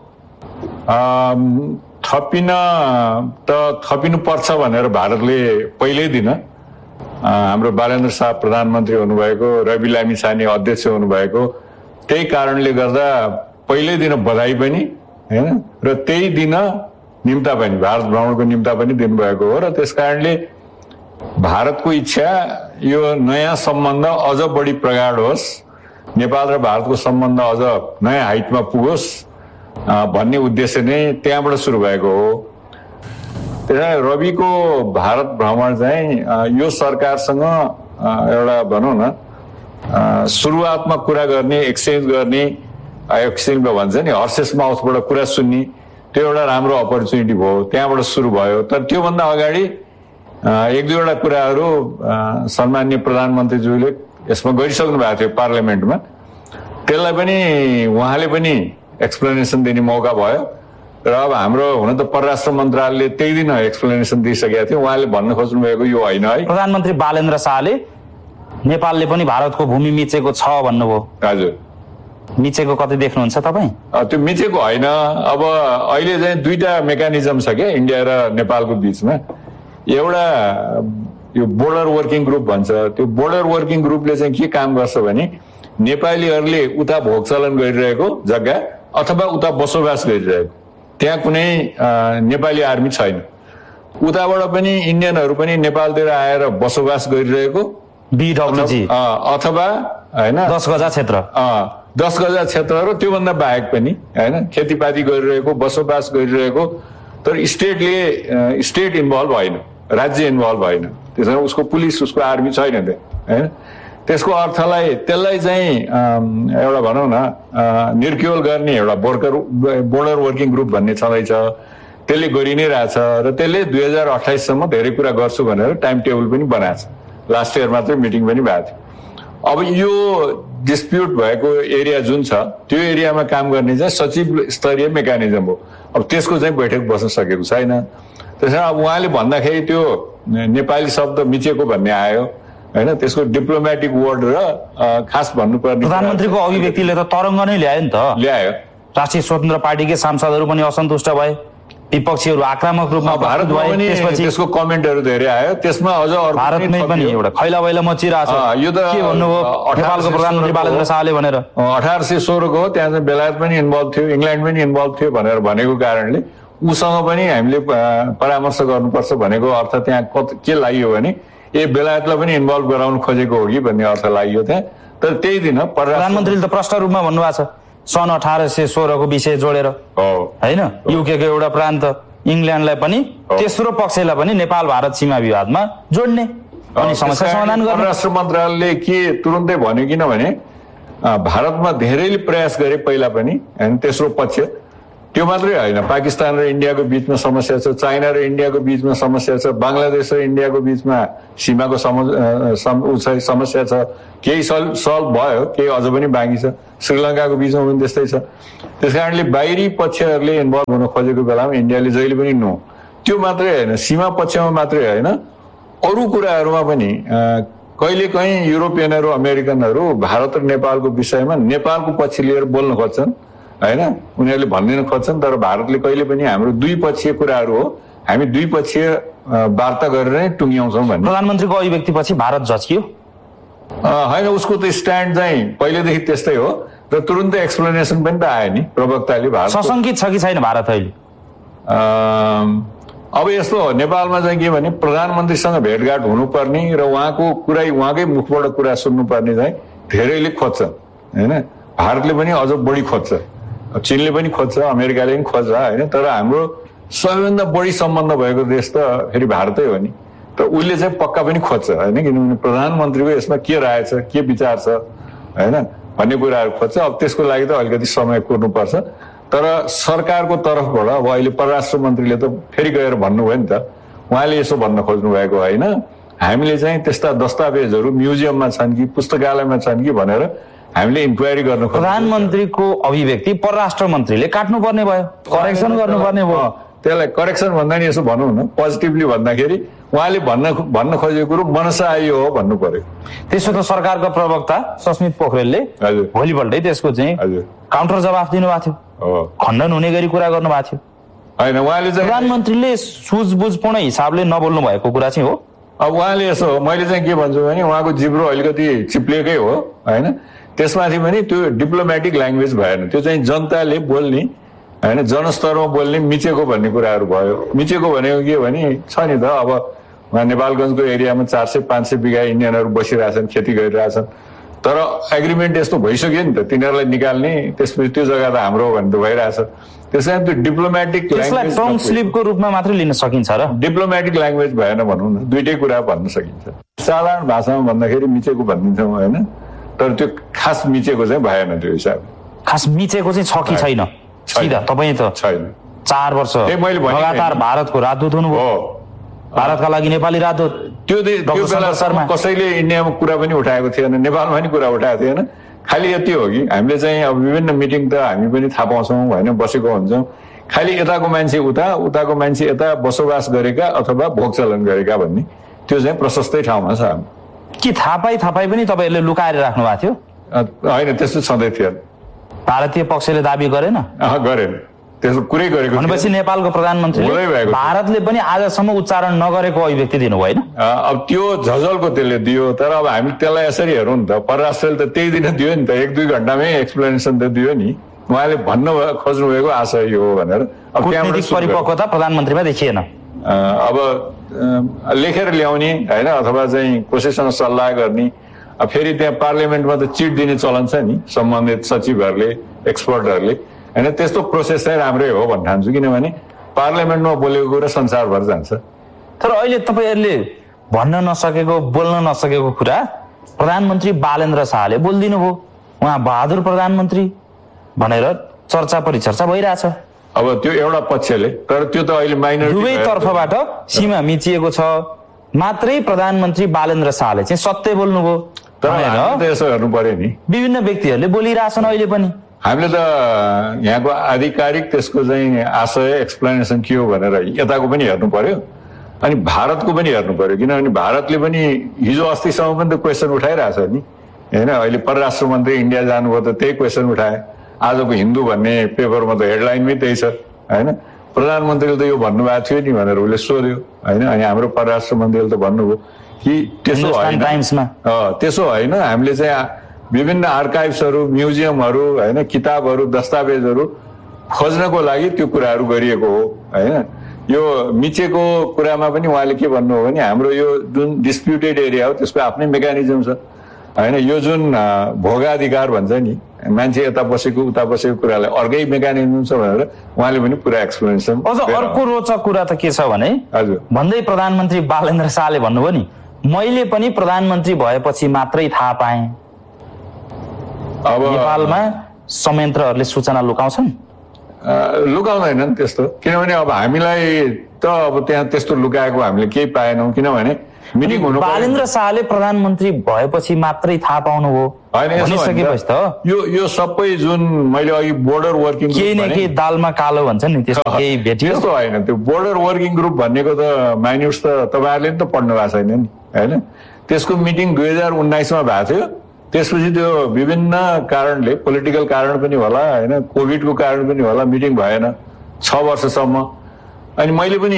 थपिन त थपिनु पर्छ भनेर भारतले पहिल्यै दिन हाम्रो बालेन्द्र शाह प्रधानमन्त्री हुनुभएको, रवि लामिछाने अध्यक्ष हुनुभएको, त्यही कारणले गर्दा पहिल्यै दिन बधाई पनि होइन र त्यही दिन निम्ता पनि भारत भ्रमणको निम्ता पनि दिनुभएको हो र त्यस कारणले भारतको इच्छा यो नयाँ सम्बन्ध अझ बढी प्रगाढ होस्, नेपाल र भारतको सम्बन्ध अझ नयाँ हाइटमा पुगोस् भन्ने उद्देश्य नै त्यहाँबाट सुरु भएको हो। त्यसैले रविको भारत भ्रमण चाहिँ यो सरकारसँग एउटा भनौँ न सुरुवातमा कुरा गर्ने, एक्सचेन्ज गर्ने, एक्सचेन्ज भन्छ नि हर्सेस माउथबाट कुरा सुन्ने, त्यो एउटा राम्रो अपर्च्युनिटी भयो, त्यहाँबाट सुरु भयो। तर त्योभन्दा अगाडि एक दुईवटा कुराहरू सम्माननीय प्रधानमन्त्रीज्यूले यसमा गरिसक्नु भएको थियो पार्लियामेन्टमा, त्यसलाई पनि उहाँले पनि एक्सप्लेनेसन दिने मौका भयो र अब हाम्रो हुन त परराष्ट्र मन्त्रालयले त्यही दिन एक्सप्लेनेसन दिइसकेका थियो। उहाँले भन्न खोज्नु भएको यो होइन है। प्रधानमन्त्री बालेन्द्र शाहले नेपालले पनि भारतको भूमि मिचेको छ भन्नुभयो। हजुर, मिचेको कतै देख्नुहुन्छ तपाईँ? त्यो मिचेको होइन। अब अहिले चाहिँ दुईटा मेकानिजम छ क्या इन्डिया र नेपालको बिचमा। एउटा यो बोर्डर वर्किङ ग्रुप भन्छ, त्यो बोर्डर वर्किङ ग्रुपले चाहिँ के काम गर्छ भने नेपालीहरूले उता भोग चलन गरिरहेको जग्गा अथवा उता बसोबास गरिरहेको त्यहाँ कुनै नेपाली आर्मी छैन, उताबाट पनि इन्डियनहरू पनि नेपालतिर आएर बसोबास गरिरहेको बिडब्ल्युजी अथवा होइन दस गजा क्षेत्र दस गजा क्षेत्र र त्योभन्दा बाहेक पनि होइन खेतीपाती गरिरहेको, बसोबास गरिरहेको, तर स्टेटले स्टेट इन्भल्भ होइन, राज्य इन्भल्भ होइन। त्यसमा उसको पुलिस, उसको आर्मी छैन त्यो होइन। त्यसको अर्थलाई त्यसलाई चाहिँ एउटा भनौँ न निर्क्युल गर्ने एउटा वर्कर बोर्डर वर्किङ ग्रुप भन्ने छँदैछ, त्यसले गरि नै रहेछ र त्यसले दुई हजार अठाइससम्म धेरै कुरा गर्छु भनेर टाइम टेबल पनि बनाएको छ। लास्ट इयर मात्रै मिटिङ पनि भएको थियो। अब यो डिस्प्युट भएको एरिया जुन छ त्यो एरियामा काम गर्ने चाहिँ सचिव स्तरीय मेकानिजम हो। अब त्यसको चाहिँ बैठक बस्न सकेको छैन। त्यसैले अब उहाँले भन्दाखेरि त्यो नेपाली शब्द मिचेको भन्ने आयो होइन, त्यसको डिप्लोमेटिक वर्ड र खास भन्नुपर्ने प्रधानमन्त्रीको अभिव्यक्तिले त तरङ्ग नै ल्यायो नि त, ल्यायो। राष्ट्रिय स्वतन्त्र पार्टीकै सांसदहरू पनि असन्तुष्ट भए, विपक्षीहरू आक्रामक रूपमा भारत भए, त्यसपछि त्यसको कमेन्टहरू धेरै आयो। त्यसमा अझ भारतमै पनि एउटा खैला बैला मचिरहेको छ। यो त के भन्नुभयो नेपालको प्रधानमन्त्री बालेन्द्र शाहले भनेर अठार सय सोह्रको हो, त्यहाँ चाहिँ बेलायत पनि इन्भल्भ थियो, इङ्ल्यान्ड पनि इन्भल्भ थियो भनेर भनेको कारणले उसँग पनि हामीले परामर्श गर्नुपर्छ भनेको अर्थ त्यहाँ के लाग्यो भने ए बेलायतलाई पनि इन्भल्भ गराउनु खोजेको हो कि भन्ने अर्थ लाग्यो त्यहाँ। तर त्यही दिन प्रधानमन्त्रीले त प्रष्ट रूपमा भन्नुभएको छ सन् अठार सय सोह्रको विषय जोडेर होइन, युकेको एउटा प्रान्त इङ्ल्यान्डलाई पनि तेस्रो पक्षलाई पनि नेपाल भारत सीमा विवादमा जोड्ने अनि समस्या समाधान गर्ने। परराष्ट्र मन्त्रालयले के तुरुन्तै भन्यो किनभने भारतमा धेरैले प्रयास गरे पहिला पनि होइन, तेस्रो पक्ष त्यो मात्रै होइन, पाकिस्तान र इन्डियाको बिचमा समस्या छ, चाइना र इन्डियाको बिचमा समस्या छ, बङ्गलादेश र इन्डियाको बिचमा सीमाको समस्या छ, केही सल्भ सल्भ भयो, केही अझ पनि बाँकी छ, श्रीलङ्काको बिचमा पनि त्यस्तै छ। त्यस कारणले बाहिरी पक्षहरूले इन्भल्भ हुन खोजेको बेलामा इन्डियाले जहिले पनि नो। त्यो मात्रै होइन, सीमा पक्षमा मात्रै होइन, अरू कुराहरूमा पनि कहिलेकाहीँ युरोपियनहरू अमेरिकनहरू भारत र नेपालको विषयमा नेपालको पक्ष लिएर बोल्न खोज्छन् होइन, उनीहरूले भनिदिन खोज्छन्, तर भारतले कहिले पनि हाम्रो द्विपक्षीय कुराहरू हो, हामी द्विपक्षीय वार्ता गरेर नै टुङ्ग्याउँछौँ भन्ने। प्रधानमन्त्रीको अभिव्यक्तिपछि भारत झस्कियो होइन, उसको त स्ट्यान्ड चाहिँ पहिलेदेखि त्यस्तै हो र तुरुन्तै एक्सप्लेनेसन पनि त आयो नि प्रवक्ताले। भारत सशङ्कित छ कि छैन भारत अहिले? अब यस्तो हो, नेपालमा चाहिँ के भने प्रधानमन्त्रीसँग भेटघाट हुनुपर्ने र उहाँको कुरा उहाँकै मुखबाट कुरा सुन्नुपर्ने चाहिँ धेरैले खोज्छन् होइन, भारतले पनि अझ बढी खोज्छ, चीनले पनि खोज्छ, अमेरिकाले पनि खोज्छ होइन, तर हाम्रो सबैभन्दा बढी सम्बन्ध भएको देश त फेरि भारतै हो नि, त उसले चाहिँ पक्का पनि खोज्छ होइन, किनभने प्रधानमन्त्रीको यसमा के राय छ, के विचार छ होइन भन्ने कुराहरू खोज्छ। अब त्यसको लागि त अलिकति समय कुर्नुपर्छ, तर सरकारको तर्फबाट अब अहिले परराष्ट्र मन्त्रीले त फेरि गएर भन्नुभयो नि त, उहाँले यसो भन्न खोज्नु भएको होइन, हामीले चाहिँ त्यस्ता दस्तावेजहरू म्युजियममा छन् कि पुस्तकालयमा छन् कि भनेर हामीले इन्क्वायरी गर्न खोज्छौँ। प्रधानमन्त्रीको अभिव्यक्ति परराष्ट्र मन्त्रीले काट्नुपर्ने भयो, करेक्सन गर्नुपर्ने भयो। त्यसलाई करेक्सन भन्दा नि यसो भनौँ न, पोजिटिभली भन्दाखेरि उहाँले भन्न भन्न खोजेको कुरो मनसा आयो हो भन्नु पर्यो। त्यसो त सरकारको प्रवक्ता सस्मित पोखरेलले भोलिपल्टै त्यसको चाहिँ काउन्टर जवाफ दिनुभएको थियो, खण्डन हुने गरी कुरा गर्नुभएको थियो होइन। उहाँले चाहिँ प्रधानमन्त्रीले सुझबुझपूर्ण हिसाबले नबोल्नु भएको कुरा चाहिँ हो। अब उहाँले यसो मैले चाहिँ के भन्छु भने उहाँको जिब्रो अलिकति चिप्लिएकै हो होइन, त्यसमाथि पनि त्यो डिप्लोमेटिक ल्याङ्ग्वेज भएन, त्यो चाहिँ जनताले बोल्ने होइन जनस्तरमा बोल्ने मिचेको भन्ने कुराहरू भयो। मिचेको भनेको के भने छ नि त अब उहाँ नेपालगञ्जको एरियामा चार सय पाँच सय बिघा इन्डियनहरू बसिरहेछन्, खेती गरिरहेछन्, तर एग्रिमेन्ट यस्तो भइसक्यो नि त तिनीहरूलाई निकाल्ने, त्यसपछि त्यो जग्गा त हाम्रो हो भने त भइरहेछ। त्यस कारण त्यो डिप्लोमेटिक ल्याङ्ग्वेज टर्म स्लिपको रूपमा मात्रै लिन सकिन्छ र डिप्लोमेटिक ल्याङ्ग्वेज भएन भनौँ न, दुइटै कुरा भन्न सकिन्छ। साधारण भाषामा भन्दाखेरि मिचेको भनिदिन्छौँ होइन, तर त्यो खास मिचेको चाहिँ भएन त्यो हिसाबले। खास मिचेको चाहिँ छ कि छैन सिधा तपाईँ त छैन। चार वर्ष लगातार भारतको राजदूत हुनुभयो, भारतका लागि नेपाली राजदूत। त्यो त्यो बेला कसैले इन्डियामा कुरा पनि उठाएको थिएन, नेपालमा पनि कुरा उठाएको थिएन। खालि यति हो कि हामीले चाहिँ अब विभिन्न मिटिङ त हामी पनि थाहा पाउँछौँ होइन, बसेको हुन्छौँ। खालि यताको मान्छे उता, उताको मान्छे यता बसोबास गरेका अथवा भोग चलन गरेका भन्ने त्यो चाहिँ प्रशस्तै ठाउँमा छ। के थाहा पाइ थाहा पाइ पनि तपाईँहरूले लुकाएर राख्नु भएको थियो? होइन, त्यस्तो छँदै थियो। भारतीय पक्षले दाबी गरेन? गरेन, त्यसो कुरै गरेको भनेपछि नेपालको प्रधानमन्त्रीले भारतले पनि आजसम्म उच्चारण नगरेको अभिव्यक्ति दिनु होइन? अब त्यो झझलको त्यसले दियो, तर अब हामी त्यसलाई यसरी हेरौँ नि त, परराष्ट्रले त त्यही दिन दियो नि त, एक दुई घन्टामै एक्सप्लेनेसन त दियो नि। उहाँले भन्न खोज्नु भएको आशय यो हो भनेर। अब कूटनीतिक परिपक्वता प्रधानमन्त्रीमा देखिएन। अब लेखेर ल्याउने होइन अथवा चाहिँ कसैसँग सल्लाह गर्ने, अब फेरि त्यहाँ पार्लियामेन्टमा त चिट दिने चलन छ नि सम्बन्धित सचिवहरूले, एक्सपर्टहरूले होइन। त्यस्तो प्रोसेस चाहिँ राम्रै हो भन्न ठान्छु, किनभने पार्लियामेन्टमा बोलेको कुरा संसारभर जान्छ। तर अहिले तपाईँहरूले भन्न नसकेको, बोल्न नसकेको कुरा प्रधानमन्त्री बालेन्द्र शाहले बोलिदिनु भयो। उहाँ बहादुर प्रधानमन्त्री भनेर चर्चा परिचर्चा भइरहेछ। अब त्यो एउटा पक्षले, तर त्यो त अहिले माइनोरिटी दुवै तर्फबाट सीमा मिचिएको छ, मात्रै प्रधानमन्त्री बालेन्द्र शाहले चाहिँ सत्य बोल्नुभयो। तर यसो हेर्नु पर्यो नि, विभिन्न व्यक्तिहरूले बोलिरहेछन् अहिले पनि। हामीले त यहाँको आधिकारिक त्यसको चाहिँ आशय एक्सप्लेनेसन के हो भनेर यताको पनि हेर्नु पर्यो अनि भारतको पनि हेर्नु पर्यो, किनभने भारतले पनि हिजो अस्तिसम्म पनि त क्वेसन उठाइरहेछ नि होइन। अहिले परराष्ट्र मन्त्री इन्डिया जानुभयो त त्यही क्वेसन उठाए। आजको हिन्दू भन्ने पेपरमा त हेडलाइनमै त्यही छ होइन। प्रधानमन्त्रीले त यो भन्नुभएको थियो नि भनेर उसले सोध्यो होइन, अनि हाम्रो परराष्ट्र मन्त्रीले त भन्नुभयो कि त्यसो होइन, त्यसो होइन, हामीले चाहिँ विभिन्न आर्काइभ्सहरू, म्युजियमहरू होइन, किताबहरू, दस्तावेजहरू खोज्नको लागि त्यो कुराहरू गरिएको हो होइन। यो मिचेको कुरामा पनि उहाँले के भन्नुभयो भने हाम्रो यो जुन डिस्प्युटेड एरिया हो त्यसको आफ्नै मेकानिजम छ होइन। यो जुन भोगाधिकार भन्छ नि, मान्छे यता बसेको उता बसेको कुरालाई अर्कै मेकानिजम छ भनेर उहाँले पनि पुरा एक्सप्लेनेसन। अझ अर्को रोचक कुरा त के छ भने हजुर भन्दै प्रधानमन्त्री बालेन्द्र शाहले भन्नुभयो नि, मैले पनि प्रधानमन्त्री भएपछि मात्रै थाहा पाएँ। अब नेपालमा संयन्त्रहरूले सूचना लुकाउँछन्? लुकाउँदैनन् त्यस्तो, किनभने अब हामीलाई त अब त्यहाँ त्यस्तो लुकाएको हामीले केही पाएनौँ, किनभने मिटिङ हुनु। बालेन्द्र शाहले प्रधानमन्त्री भएपछि मात्रै थाहा पाउनु हो भनिसकेपछि त यो यो सबै जुन मैले अघि बोर्डर वर्किङ केही न केही दालमा कालो भन्छ नि, त्यस्तो केही भेटियो? त्यस्तो होइन, त्यो बोर्डर वर्किङ ग्रुप भन्नेको त माइन्युट्स त तपाईँहरूले पनि त पढ्नु भएको छैन नि होइन। त्यसको मिटिङ दुई हजार उन्नाइसमा भएको थियो, त्यसपछि त्यो विभिन्न कारणले, पोलिटिकल कारण पनि होला होइन, कोभिडको कारण पनि होला, मिटिङ भएन छ वर्षसम्म। अनि मैले पनि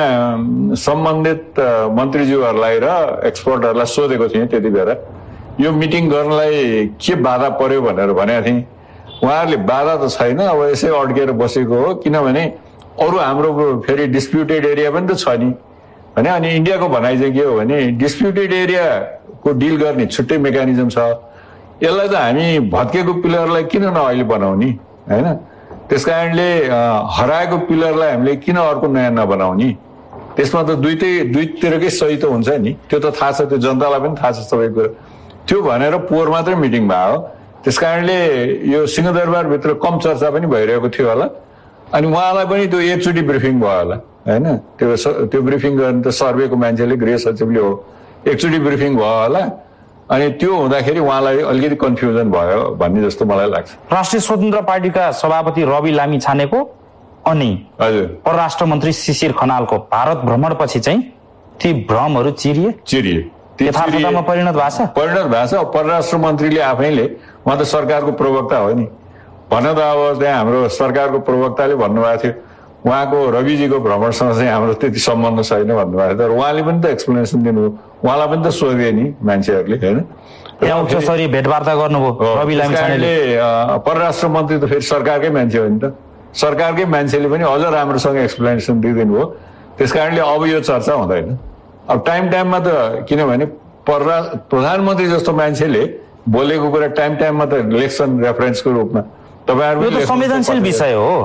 यहाँ सम्बन्धित मन्त्रीज्यूहरूलाई र एक्सपर्टहरूलाई सोधेको थिएँ त्यति बेला यो मिटिङ गर्नलाई के बाधा पर्यो भनेर भनेको थिएँ। उहाँहरूले बाधा त छैन, अब यसै अड्केर बसेको हो, किनभने अरू हाम्रो फेरि डिस्प्युटेड एरिया पनि त छ नि होइन। अनि इन्डियाको भनाइ चाहिँ के हो भने डिस्प्युटेड एरियाको डिल गर्ने छुट्टै मेकानिजम छ। यसलाई त हामी भत्केको पिलरलाई किन न अहिले बनाउने होइन। त्यस कारणले हराएको पिलरलाई हामीले किन अर्को नयाँ नबनाउने, त्यसमा त दुइटै दुईतिरकै सही त हुन्छ नि, त्यो त थाहा छ, त्यो जनतालाई पनि थाहा छ सबै कुरा। त्यो भनेर पोहोर मात्रै मिटिङ भयो, त्यस कारणले यो सिंहदरबारभित्र कम चर्चा पनि भइरहेको थियो होला। अनि उहाँलाई पनि त्यो एकचोटि ब्रिफिङ भयो होला होइन। त्यो त्यो ब्रिफिङ गर्ने त सर्वेको मान्छेले, गृह सचिवले हो, एकचोटि ब्रिफिङ भयो होला। अनि त्यो हुँदाखेरि उहाँलाई अलिकति कन्फ्युजन भयो भन्ने जस्तो मलाई लाग्छ। राष्ट्रिय स्वतन्त्र पार्टीका सभापति रवि लामिछानेको अनि हजुर परराष्ट्र मन्त्री शिशिर खनालको भारत भ्रमणपछि चाहिँ ती भ्रमहरू चिरिए चिरिए यथार्थतामा परिणत भएको छ परिणत भएको छ। परराष्ट्र मन्त्रीले आफैले, उहाँ त सरकारको प्रवक्ता हो नि, भन त अब त्यहाँ हाम्रो सरकारको प्रवक्ताले भन्नुभएको थियो उहाँको रविजीको भ्रमणसँग चाहिँ हाम्रो त्यति सम्बन्ध छैन भन्नुभएको थियो। तर उहाँले पनि त एक्सप्लेनेसन दिनुभयो, उहाँलाई पनि त सोधे नि मान्छेहरूले होइन। यहाँ उच्च स्तरीय भेटवार्ता गर्नुभयो रवि लामिछानेले। परराष्ट्र मन्त्री त फेरि सरकारकै मान्छे हो नि त, सरकारकै मान्छेले पनि अझ राम्रोसँग एक्सप्लेनेसन दिइदिनु हो। त्यस कारणले अब यो चर्चा हुँदैन। अब टाइम टाइममा त किनभने पररा प्रधानमन्त्री जस्तो मान्छेले बोलेको कुरा टाइम टाइममा त लेख्छन् रेफरेन्सको रूपमा। तपाईँहरू संवेदनशील विषय हो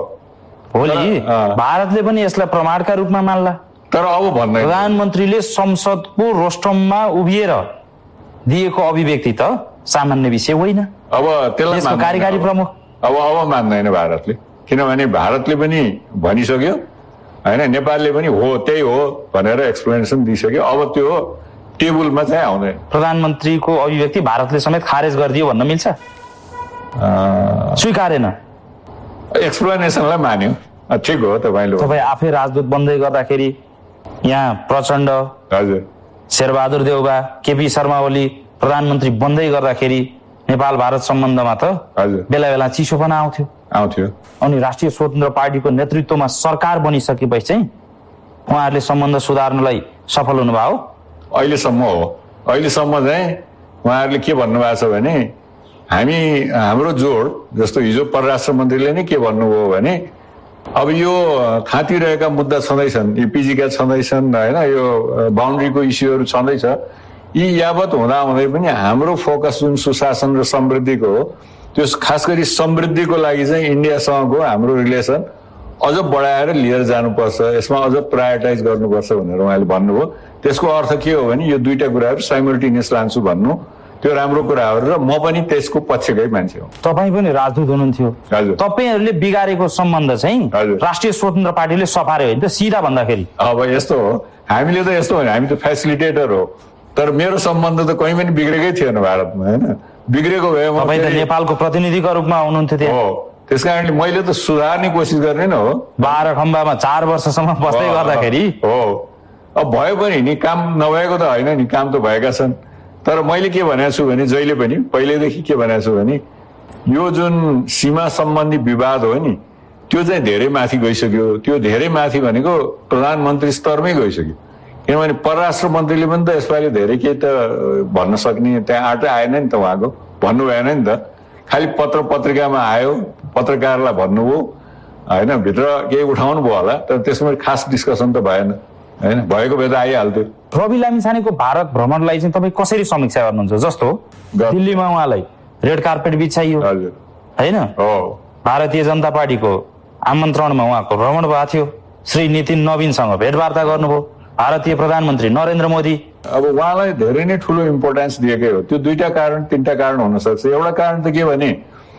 भोलि भारतले पनि यसलाई प्रमाणका रूपमा मान्ला। तर अब भन्दै प्रधानमन्त्रीले संसदको रोस्टममा उभिएर दिएको अभिव्यक्ति त सामान्य विषय होइन। अब त्यसलाई कार्यकारी प्रमुख अब अब मान्दैन भारतले, किनभने भारतले पनि भनिसक्यो होइन, नेपालले पनि हो त्यही हो भनेर एक्सप्लेनेसन दिइसक्यो। अब त्यो टेबलमा चाहिँ आउँदैन। प्रधानमन्त्रीको अभिव्यक्ति भारतले समेत खारेज गरिदियो भन्न मिल्छ? स्वीकारेन, एक्सप्लेनेसनलाई मान्यो। ठिक हो, तपाईँले तपाईँ आफै राजदूत बन्दै गर्दाखेरि यहाँ प्रचण्ड, हजुर शेरबहादुर देउबा, केपी शर्मा ओली प्रधानमन्त्री बन्दै गर्दाखेरि नेपाल भारत सम्बन्धमा त बेला बेला चिसोपना आउँथ्यो आउँथ्यो अनि राष्ट्रिय स्वतन्त्र पार्टीको नेतृत्वमा सरकार बनिसकेपछि चाहिँ उहाँहरूले सम्बन्ध सुधार्नलाई सफल हुनुभयो? अहिलेसम्म हो। अहिलेसम्म चाहिँ उहाँहरूले के भन्नुभएको छ भने हामी हाम्रो जोड जस्तो हिजो परराष्ट्र मन्त्रीले नै के भन्नुभयो भने अब यो थाँतिरहेका मुद्दा छँदैछन्, इपिजीका छँदैछन् होइन, यो बााउन्ड्रीको इस्युहरू छँदैछ। यी यावत हुँदा हुँदै पनि हाम्रो फोकस जुन सुशासन र समृद्धिको हो, त्यो खास गरी समृद्धिको लागि चाहिँ इन्डियासँगको हाम्रो रिलेसन अझ बढाएर लिएर जानुपर्छ, यसमा अझ प्रायोरिटाइज गर्नुपर्छ भनेर उहाँले भन्नुभयो। त्यसको अर्थ के हो भने यो दुईटा कुराहरू साइमल्टेनियस लान्छु भन्नु त्यो राम्रो कुराहरू र म पनि त्यसको पक्षकै मान्छे हो। तपाईँ पनि राजदूत हुनुहुन्थ्यो, तपाईँहरूले बिगारेको सम्बन्ध चाहिँ राष्ट्रिय स्वतन्त्र पार्टीले सफार्यो होइन त? सिधा भन्दाखेरि अब यस्तो हो, हामीले त यस्तो हो, हामी त फेसिलिटेटर हो, तर मेरो सम्बन्ध त कहीँ पनि बिग्रेकै थिएन भारतमा होइन। बिग्रेको भए तपाईँ त नेपालको प्रतिनिधिको रूपमा हुनुहुन्थ्यो त्यहाँ। हो, त्यस कारणले मैले त सुधार्ने कोसिस गर्ने न हो। बाह्र खम्बामा चार वर्षसम्म बस्दै गर्दाखेरि हो, अब भयो पनि नि, काम नभएको त होइन नि, काम त भएका छन्। तर मैले के भनेको छु भने जहिले पनि पहिल्यैदेखि के भनेको छु भने यो जुन सीमा सम्बन्धी विवाद हो नि त्यो चाहिँ धेरै माथि गइसक्यो। त्यो धेरै माथि भनेको प्रधानमन्त्री स्तरमै गइसक्यो, किनभने परराष्ट्र मन्त्रीले पनि त यसपालि धेरै केही त भन्न सक्ने त्यहाँ आँटै आएन नि त, उहाँको भन्नु भएन नि त। खालि पत्र पत्रिकामा आयो, पत्रकारलाई भन्नुभयो होइन, भित्र केही उठाउनु भयो होला, तर त्यसमा खास डिस्कसन त भएन होइन। भएको भए त आइहाल्थ्यो। रवि लामिछानेको भारत भ्रमणलाई चाहिँ तपाईँ कसरी समीक्षा गर्नुहुन्छ? जस्तो दिल्लीमा उहाँलाई रेड कार्पेट बिछाइयो होइन, भारतीय जनता पार्टीको आमन्त्रणमा उहाँको भ्रमण भएको थियो, श्री नितिन नवीनसँग भेटवार्ता गर्नुभयो, भारतीय प्रधानमन्त्री नरेन्द्र मोदी। अब उहाँलाई धेरै नै ठुलो इम्पोर्टेन्स दिएकै हो। त्यो दुईटा कारण तिनवटा कारण हुन सक्छ। एउटा कारण त के भने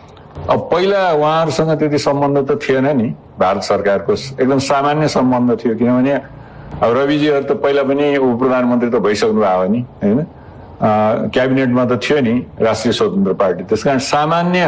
अब पहिला उहाँहरूसँग त्यति सम्बन्ध त थिएन नि, भारत सरकारको एकदम सामान्य सम्बन्ध थियो, किनभने अब रविजीहरू त पहिला पनि उप प्रधानमन्त्री त भइसक्नु भयो नि होइन, क्याबिनेटमा त थियो नि राष्ट्रिय स्वतन्त्र पार्टी। त्यस कारण सामान्य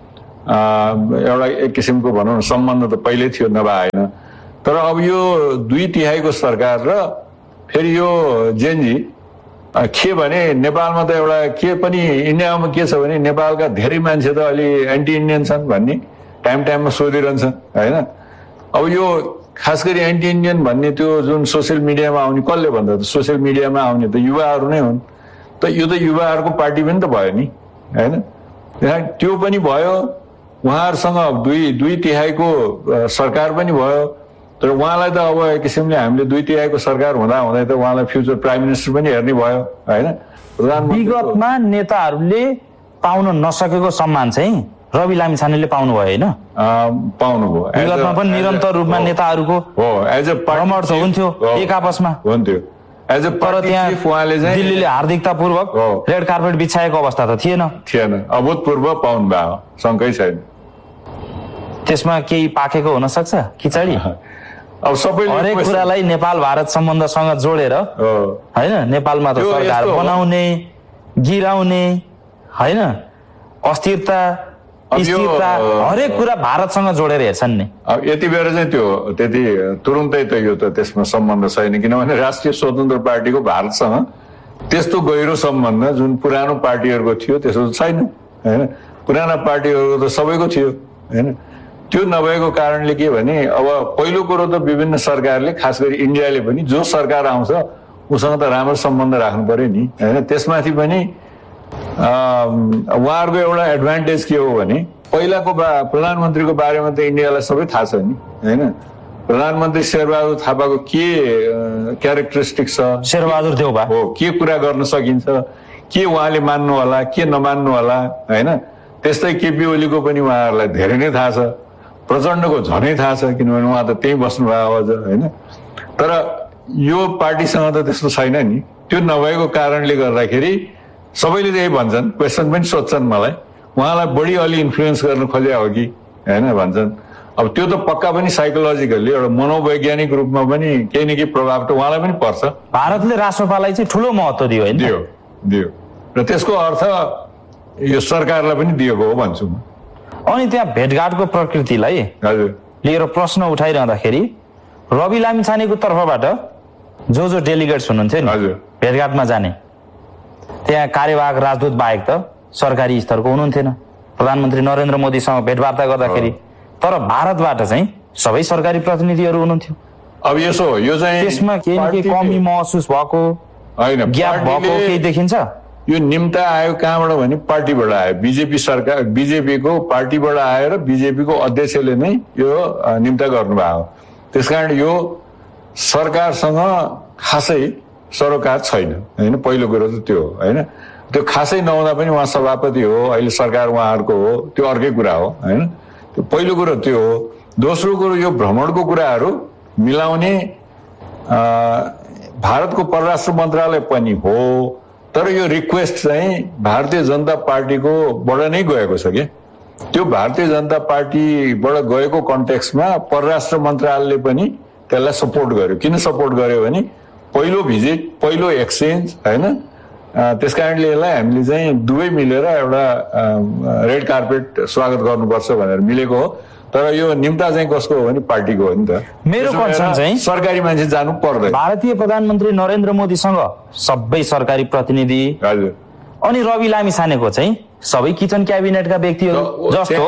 एउटा एक किसिमको भनौँ न सम्बन्ध त पहिल्यै थियो, नभएन। तर अब यो दुई तिहाईको सरकार र फेरि यो जेनजी के भने नेपालमा त एउटा के पनि इन्डियामा के छ भने नेपालका धेरै मान्छे त अलि एन्टी इन्डियन छन् भन्ने टाइम टाइममा सोधिरहन्छन् होइन। अब यो खास गरी एन्टी इन्डियन भन्ने त्यो जुन सोसियल मिडियामा आउने, कसले भन्दा त सोसियल मिडियामा आउने त युवाहरू नै हुन्। त यो त युवाहरूको पार्टी पनि त भयो नि होइन, त्यो पनि भयो। उहाँहरूसँग दुई दुई तिहाईको सरकार पनि भयो, तर उहाँलाई त अब एक किसिमले हामीले दुई तिहाईको सरकार हुँदा हुँदै त उहाँलाई फ्युचर प्राइम मिनिस्टर पनि हेर्ने भयो होइन। विगतमा नेताहरूले पाउन नसकेको सम्मान चाहिँ रवि लामिछानेले पाउनु भयो होइन? पाउनुभयो। विगतमा पनि निरन्तर रूपमा नेताहरूको एज अ भ्रमण त हुन्थ्यो एक आपसमा हुन्थ्यो एज अ तर त्यहाँ उहाँले चाहिँ दिल्लीले हार्दिकतापूर्वक रेड कार्पेट बिछाएको अवस्था त थिएन थिएन अभूतपूर्व पाउनु भयो, शङ्कै छैन। त्यसमा केही पाकेको हुन सक्छ खिचडी? अब सबै हरेक कुरालाई नेपाल भारत सम्बन्धसँग जोडेर होइन, नेपालमा त सरकार बनाउने, गिराउने होइन, अस्थिरता स्थिरता हरेक कुरा भारतसँग जोडेर हेर्छन् नि। अब यति बेर चाहिँ त्यो त्यति तुरुन्तै त यो त त्यसमा सम्बन्ध छैन, किनभने राष्ट्रिय स्वतन्त्र पार्टीको भारतसँग त्यस्तो गहिरो सम्बन्ध जुन पुरानो पार्टीहरूको थियो त्यसो छैन होइन। पुराना पार्टीहरूको त सबैको थियो होइन। त्यो नभएको कारणले के भने अब पहिलो कुरो त विभिन्न सरकारले खास गरी इन्डियाले पनि जो सरकार आउँछ उसँग त राम्रो सम्बन्ध राख्नु पर्यो नि होइन। त्यसमाथि पनि उहाँहरूको एउटा एडभान्टेज के हो भने पहिलाको प्रधानमन्त्रीको बारेमा त इन्डियालाई सबै थाहा छ नि होइन। प्रधानमन्त्री शेरबहादुर थापाको के क्यारेक्टरिस्टिक छ, शेरबहादुर देउबा हो, के कुरा गर्न सकिन्छ, के उहाँले मान्नु होला के नमान्नु होला होइन। त्यस्तै केपी ओलीको पनि उहाँहरूलाई धेरै नै थाहा छ, प्रचण्डको झनै थाहा छ किनभने उहाँ त त्यहीँ बस्नुभयो अझ होइन। तर यो पार्टीसँग त त्यस्तो छैन नि। त्यो नभएको कारणले गर्दाखेरि सबैले त्यही भन्छन्, क्वेसन पनि सोध्छन् मलाई, उहाँलाई बढी अलि इन्फ्लुएन्स गर्न खोज्या हो कि होइन भन्छन्। अब त्यो त पक्का पनि साइकोलोजिकल्ली एउटा मनोवैज्ञानिक रूपमा पनि केही न केही प्रभाव त उहाँलाई पनि पर्छ। भारतले राष्ट्रपालाई चाहिँ ठुलो महत्त्व दियो होइन, दियो दियो र त्यसको अर्थ यो सरकारलाई पनि दिएको हो भन्छु म। अनि त्यहाँ भेटघाटको प्रकृतिलाई हजुर लिएर प्रश्न उठाइरहँदाखेरि रवि लामिछानेको तर्फबाट जो जो डेलिगेट्स हुनुहुन्थ्यो नि हजुर भेटघाटमा जाने, त्यहाँ कार्यवाहक राजदूत बाहेक त सरकारी स्तरको हुनुहुन्थेन प्रधानमन्त्री नरेन्द्र मोदीसँग भेटवार्ता गर्दाखेरि। तर भारतबाट चाहिँ सबै सरकारी प्रतिनिधिहरू हुनुहुन्थ्यो। अब यसो यो चाहिँ त्यसमा केही न केही कमी महसुस भएको होइन, ग्याप भएको केही देखिन्छ। यो निम्ता आयो कहाँबाट भने पार्टीबाट आयो, बिजेपी सरकार बिजेपीको पार्टीबाट आयो र बिजेपीको अध्यक्षले नै यो निम्ता गर्नुभयो। त्यसकारण यो सरकारसँग खासै सरोकार छैन होइन। पहिलो कुरो त त्यो होइन, त्यो खासै नहुँदा पनि उहाँ सभापति हो, अहिले सरकार उहाँहरूको हो, त्यो अर्कै कुरा हो होइन। त्यो पहिलो कुरो त्यो हो। दोस्रो कुरो यो भ्रमणको कुराहरू मिलाउने भारतको परराष्ट्र मन्त्रालय पनि हो, तर यो रिक्वेस्ट चाहिँ भारतीय जनता पार्टीकोबाट नै गएको छ क्या। त्यो भारतीय जनता पार्टीबाट गएको कन्टेक्स्टमा परराष्ट्र मन्त्रालयले पनि त्यसलाई सपोर्ट गर्यो। किन सपोर्ट गर्यो भने पहिलो भिजिट, पहिलो एक्सचेन्ज होइन। त्यस कारणले यसलाई हामीले चाहिँ दुवै मिलेर एउटा रेड कार्पेट स्वागत गर्नुपर्छ भनेर मिलेको हो। तर यो निम्ता चाहिँ कसको हो भने पार्टीको हो नि त। मेरो कन्सर्न चाहिँ सरकारी मान्छे जानु पर्दैन। भारतीय प्रधानमन्त्री नरेन्द्र मोदीसँग सबै सरकारी प्रतिनिधि हजुर अनि रवि लामिछानेको चाहिँ सबै किचन क्याबिनेटका व्यक्तिहरू जस्तो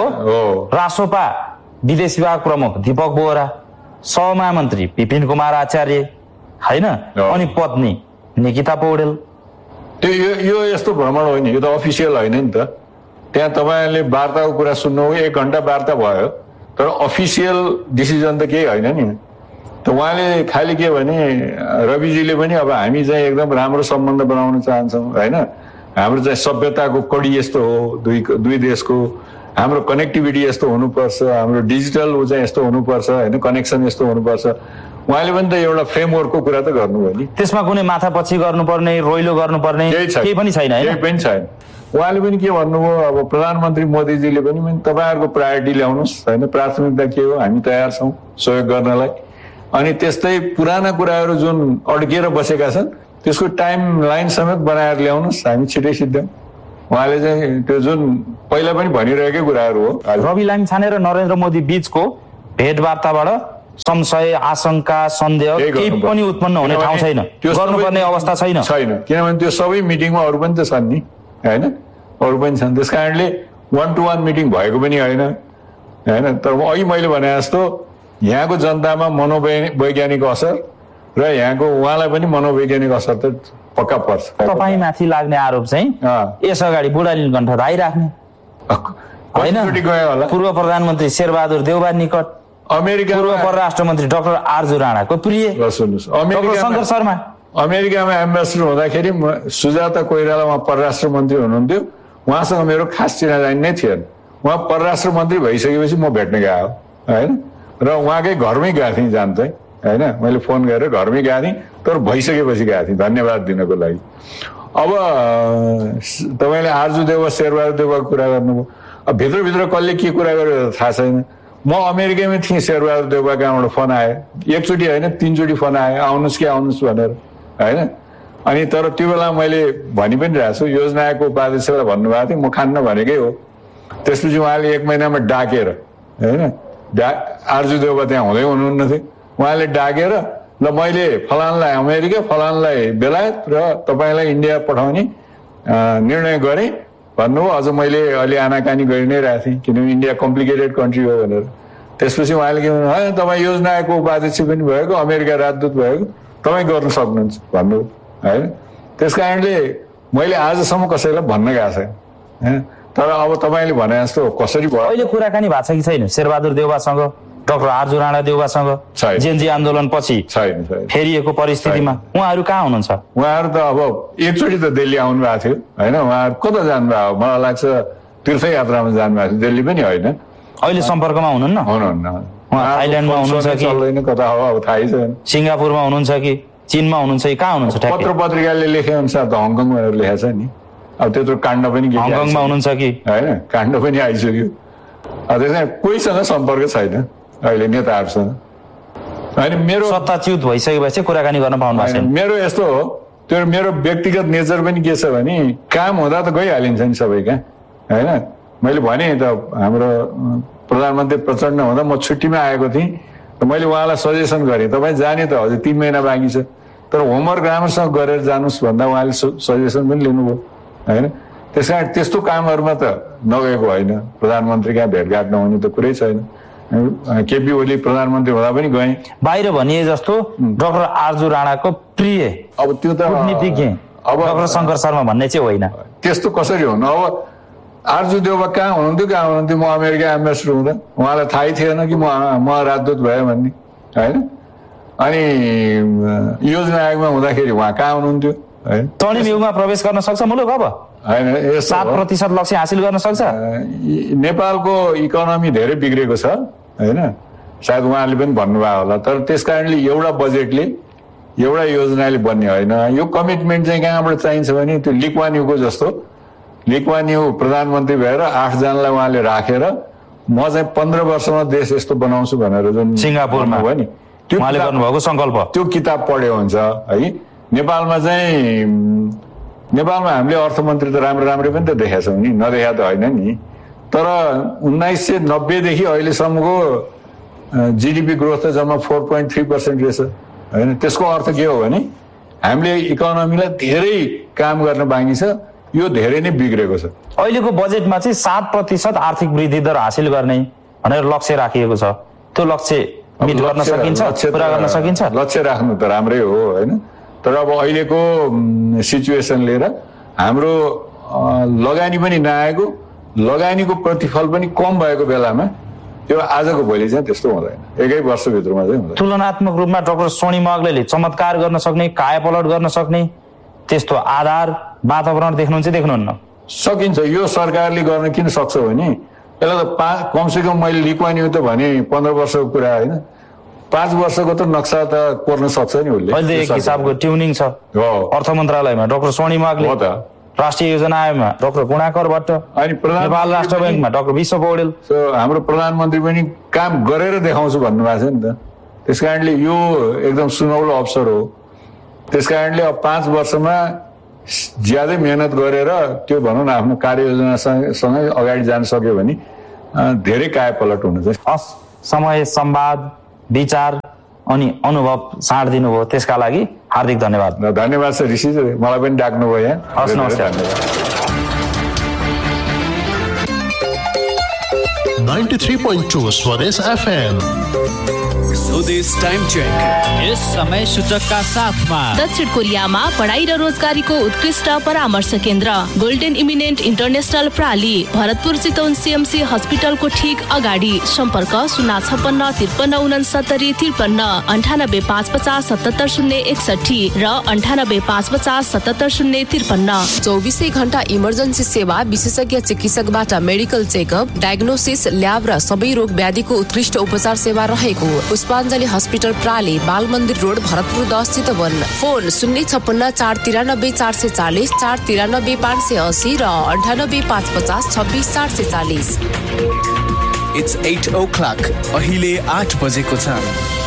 रासोपा विदेश विभाग प्रमुख दीपक बोहरा, सहमहामन्त्री विपिन कुमार आचार्य होइन, अनि पत्नी निकिता पौडेल। त्यो यो यस्तो भ्रमण होइन, यो त अफिसियल होइन नि त। त्यहाँ तपाईँले वार्ताको कुरा सुन्नु, एक घन्टा वार्ता भयो तर अफिसियल डिसिजन त केही होइन नि। त उहाँले खालि के भने रविजीले पनि अब हामी चाहिँ एकदम राम्रो सम्बन्ध बनाउन चाहन्छौँ होइन, हाम्रो चाहिँ सभ्यताको कडी यस्तो हो दुई दुई देशको, हाम्रो कनेक्टिभिटी यस्तो हुनुपर्छ, हाम्रो डिजिटल ऊ चाहिँ यस्तो हुनुपर्छ होइन, कनेक्सन यस्तो हुनुपर्छ। उहाँले पनि त एउटा फ्रेमवर्कको कुरा त गर्नुभयो नि। त्यसमा कुनै माथापछि गर्नुपर्ने, रोइलो गर्नुपर्ने केही पनि छैन होइन, केही पनि छैन। उहाँले पनि के भन्नुभयो, अब प्रधानमन्त्री मोदीजीले पनि तपाईँहरूको प्रायोरिटी ल्याउनुहोस् होइन, प्राथमिकता के हो, हामी तयार छौँ सहयोग गर्नलाई। अनि त्यस्तै पुराना कुराहरू जुन अड्किएर बसेका छन् त्यसको टाइम लाइन समेत बनाएर ल्याउनुहोस्, हामी छिटै सिद्ध्याउँ। उहाँले चाहिँ त्यो जुन पहिला पनि भनिरहेकै कुराहरू हो। रवि लामिछाने र नरेन्द्र मोदी बीचको भेटवार्ताबाट संशय, आशंका, सन्देह केही पनि उत्पन्न हुने ठाउँ छैन, गर्नुपर्ने अवस्था छैन छैन किनभने त्यो सबै मिटिङमा अरू पनि त छन् नि होइन, अरू पनि छन्। त्यस कारणले वान टू वान मिटिङ भएको पनि होइन होइन। तर अघि मैले भने जस्तो यहाँको जनतामा मनोवैज्ञानिक असर र यहाँको उहाँलाई पनि मनोवैज्ञानिक असर त पक्का पर्छ। तपाईँ माथि लाग्ने आरोप चाहिँ यस अगाडि बुढा नीलकण्ठ राई राख्ने होइन, पूर्व प्रधानमन्त्री शेरबहादुर देउबा निकट, अमेरिका पूर्व परराष्ट्र मन्त्री डाक्टर आरजु राणाको प्रिय, सुन्नुहोस् डाक्टर शङ्कर शर्मा अमेरिकामा एम्बेसडर हुँदाखेरि सुजाता कोइराला उहाँ परराष्ट्र मन्त्री हुनुहुन्थ्यो, उहाँसँग मेरो खास चिनाजानी नै थिएन। उहाँ परराष्ट्र मन्त्री भइसकेपछि म भेट्न गएको होइन, र उहाँकै घरमै गएको थिएँ जान चाहिँ होइन, मैले फोन गरेर घरमै गएको थिएँ, तर भइसकेपछि गएको थिएँ धन्यवाद दिनको लागि। अब तपाईँले आरजु देउबा शेरबहादुर देउबाको कुरा गर्नुभयो, अब भित्रभित्र कसले के कुरा गर्यो थाहा छैन। म अमेरिकामै थिएँ, शेरबहादुर देउबा कहाँबाट फोन आयो, एकचोटि होइन तिनचोटि फोन आयो, आउनुहोस् कि आउनुहोस् भनेर होइन। अनि तर त्यो बेला मैले भनि पनि रहेको छु, योजना आयोगको उपाध्यक्षलाई भन्नुभएको थियो म खान्न भनेकै हो। त्यसपछि उहाँले एक महिनामा डाकेर होइन, डा आरजु देउबा त्यहाँ हुँदै हुनुहुन्न थियो, उहाँले डाकेर ल मैले फलानलाई अमेरिका फलानलाई बेलायत र तपाईँलाई इन्डिया पठाउने निर्णय गरेँ भन्नुभयो। अझ मैले अलि आनाकानी गरि नै रहेको थिएँ किनभने इन्डिया कम्प्लिकेटेड कन्ट्री हो भनेर। त्यसपछि उहाँले के भन्नु, होइन तपाईँ योजना आयोगको उपाध्यक्ष पनि भएको, अमेरिका राजदूत भएको, तपाईँ गर्न सक्नुहुन्छ भन्नुभयो होइन। त्यस कारणले मैले आजसम्म कसैलाई भन्न गएको छैन होइन। तर अब तपाईँले भने जस्तो कसरी भयो अहिले कुराकानी भएको छ कि छैन शेरबहादुर देउवासँग डाक्टर आरजु राणा देउवासँग जेएनजी आन्दोलन पछि छैन छैन फेरिएको परिस्थितिमा उहाँहरू कहाँ हुनुहुन्छ? उहाँहरू त अब एकचोटि त दिल्ली आउनु भएको थियो होइन उहाँहरू कता जानुभयो मलाई लाग्छ तीर्थयात्रामा जानुभएको थियो दिल्ली पनि होइन अहिले सम्पर्कमा हुनुहुन्न? हुनुहुन्न उहाँ थाइल्यान्डमा हुनुहुन्छ कि चल्दैन कता हो अब थाहै छैन सिङ्गापुरमा हुनुहुन्छ कि चीनमा हुनुहुन्छ कि कहाँ हुनुहुन्छ? पत्र पत्रिकाले लेखे अनुसार त हङकङमा लेखेको छ नि अब त्यत्रो काण्ड पनि हङकङमा हुनुहुन्छ कि होइन काण्ड पनि आइसक्यो त्यसमा कोहीसँग सम्पर्क छैन अहिले नेताहरूसँग होइन मेरो सत्ताच्युत भइसकेपछि कुराकानी गर्न पाउनु भएको छैन। मेरो यस्तो हो त्यो मेरो व्यक्तिगत नेचर पनि के छ भने काम हुँदा त गइहालिन्छ नि सबै कहाँ होइन मैले भने त हाम्रो प्रधानमन्त्री प्रचण्ड हुँदा म छुट्टीमा आएको थिएँ र मैले उहाँलाई सजेसन गरेँ तपाईँ जाने त हजुर तिन महिना बाँकी छ तर होमवर्क राम्रोसँग गरेर जानुहोस् भन्दा उहाँले सजेसन पनि लिनुभयो होइन त्यस कारण त्यस्तो कामहरूमा त नगएको होइन प्रधानमन्त्री कहाँ भेटघाट नहुने त कुरै छैन केपी ओली प्रधानमन्त्री हुँदा पनि गएँ बाहिर भनिए जस्तो डाक्टर आरजु राणाको प्रिय अब त्यो त कूटनीतिज्ञ अब डाक्टर शङ्कर शर्मा भन्ने चाहिँ होइन त्यस्तो कसरी हुनु अब आरजु देउवा कहाँ हुनुहुन्थ्यो कहाँ हुनुहुन्थ्यो म अमेरिका एम्बेसडर हुँदा उहाँलाई थाहै थिएन कि म म राजदूत भयो भन्ने होइन अनि योजना आयोगमा हुँदाखेरि उहाँ कहाँ हुनुहुन्थ्यो होइन स्वर्णिम युगमा प्रवेश गर्न सक्छ मुलुक अब होइन सात प्रतिशत लक्ष्य हासिल गर्न सक्छ? नेपालको इकोनोमी धेरै बिग्रेको छ होइन सायद उहाँहरूले पनि भन्नुभयो होला तर त्यस कारणले एउटा बजेटले एउटा योजनाले बन्ने होइन यो कमिटमेन्ट चाहिँ कहाँबाट चाहिन्छ भने त्यो लिक्वान्युको जस्तो लिक्वान्यु प्रधानमन्त्री भएर आठजनालाई उहाँले राखेर म चाहिँ पन्ध्र वर्षमा देश यस्तो बनाउँछु भनेर जुन सिङ्गापुरमा भयो नि त्यो गर्नुभएको सङ्कल्प त्यो किताब पढ्यो हुन्छ है नेपालमा चाहिँ नेपालमा हामीले अर्थमन्त्री त राम्रो राम्रो पनि त देखाएको छौँ नि नदेखा त होइन नि तर उन्नाइस सय नब्बेदेखि अहिलेसम्मको जिडिपी ग्रोथ त जम्मा फोर पोइन्ट थ्री पर्सेन्ट रहेछ होइन त्यसको अर्थ के हो भने हामीले इकोनोमीलाई धेरै काम गर्न बाँकी छ यो धेरै नै बिग्रेको छ। अहिलेको बजेटमा चाहिँ सात प्रतिशत आर्थिक वृद्धि दर हासिल गर्ने भनेर लक्ष्य राखिएको छ त्यो लक्ष्य मिट गर्न सकिन्छ पुरा गर्न सकिन्छ? लक्ष्य राख्नु त राम्रै हो होइन तर अब अहिलेको सिचुएसन लिएर हाम्रो लगानी पनि नआएको लगानीको प्रतिफल पनि कम भएको बेलामा त्यो आजको भोलि चाहिँ त्यस्तो हुँदैन एकै वर्षभित्रमा चाहिँ हुँदैन। तुलनात्मक रूपमा डाक्टर सोनिम अग्लेले चमत्कार गर्न सक्ने कायापलट गर्न सक्ने त्यस्तो आधार वातावरण देख्नुहुन्छ देख्नुहुन्न? सकिन्छ यो सरकारले गर्न किन सक्छ भने यसलाई त पा कमसेकम मैले लिक्वान्यु त भने पन्ध्र वर्षको कुरा होइन पाँच वर्षको त नक्सा त कोर्न सक्छ नि उसले अहिले एक हिसाबको ट्युनिङ छ अर्थ मन्त्रालयमा डाक्टर सोनिम अग्ले हो त राष्ट्रिय योजना आयोगमा डाक्टर गुणाकर भट्ट अनि नेपाल राष्ट्र ब्याङ्कमा डाक्टर विश्व पौडेल हाम्रो प्रधानमन्त्री पनि काम गरेर देखाउँछु भन्नुभएको छ नि त त्यस कारणले यो एकदम सुनौलो अवसर हो त्यस कारणले अब पाँच वर्षमा ज्यादै मेहनत गरेर त्यो भनौँ न आफ्नो कार्ययोजनासँगै अगाडि जान सक्यो भने धेरै कायापलट हुन चाहिँ समय संवाद विचार अनि अनुभव साँड दिनुभयो त्यसका लागि हार्दिक धन्यवाद। धन्यवाद सर ऋषि मलाई पनि डाक्नुभयो यहाँ हस् नमस्कार। नाइन्टी थ्री पोइन्ट टू स्वदेश एफएम स्वदेश टाइम चेक यस समय सूचकका साथमा दक्षिण कोरियामा पढाइ र रोजगारीको उत्कृष्ट परामर्श केन्द्र golden eminent international प्राली Bharatpur Chitwan CMC हस्पिटलको ठिक अगाडि सम्पर्क शून्य छप्पन्न त्रिपन्न उनसत्तरी त्रिपन्न अन्ठानब्बे पाँच पचास सतहत्तर शून्य एकसठी र अन्ठानब्बे पाँच पचास सतहत्तर शून्य त्रिपन्न। चौबिसै घण्टा इमर्जेन्सी सेवा विशेषज्ञ चिकित्सकबाट मेडिकल चेकअप डायग्नोसिस ल्याब र सबै रोग व्याधिको उत्कृष्ट उपचार सेवा रहेको पुष्पाञ्जली हस्पिटल प्राली बाल मन्दिर रोड भरतपुर दस चितवन। फोन शून्य छप्पन्न चार तिरानब्बे चार सय चालिस चार तिरानब्बे पाँच सय असी र अन्ठानब्बे पाँच पचास छब्बिस चार सय चालिस। इट्स एट ओ क्लक अहिले आठ बजेको छ।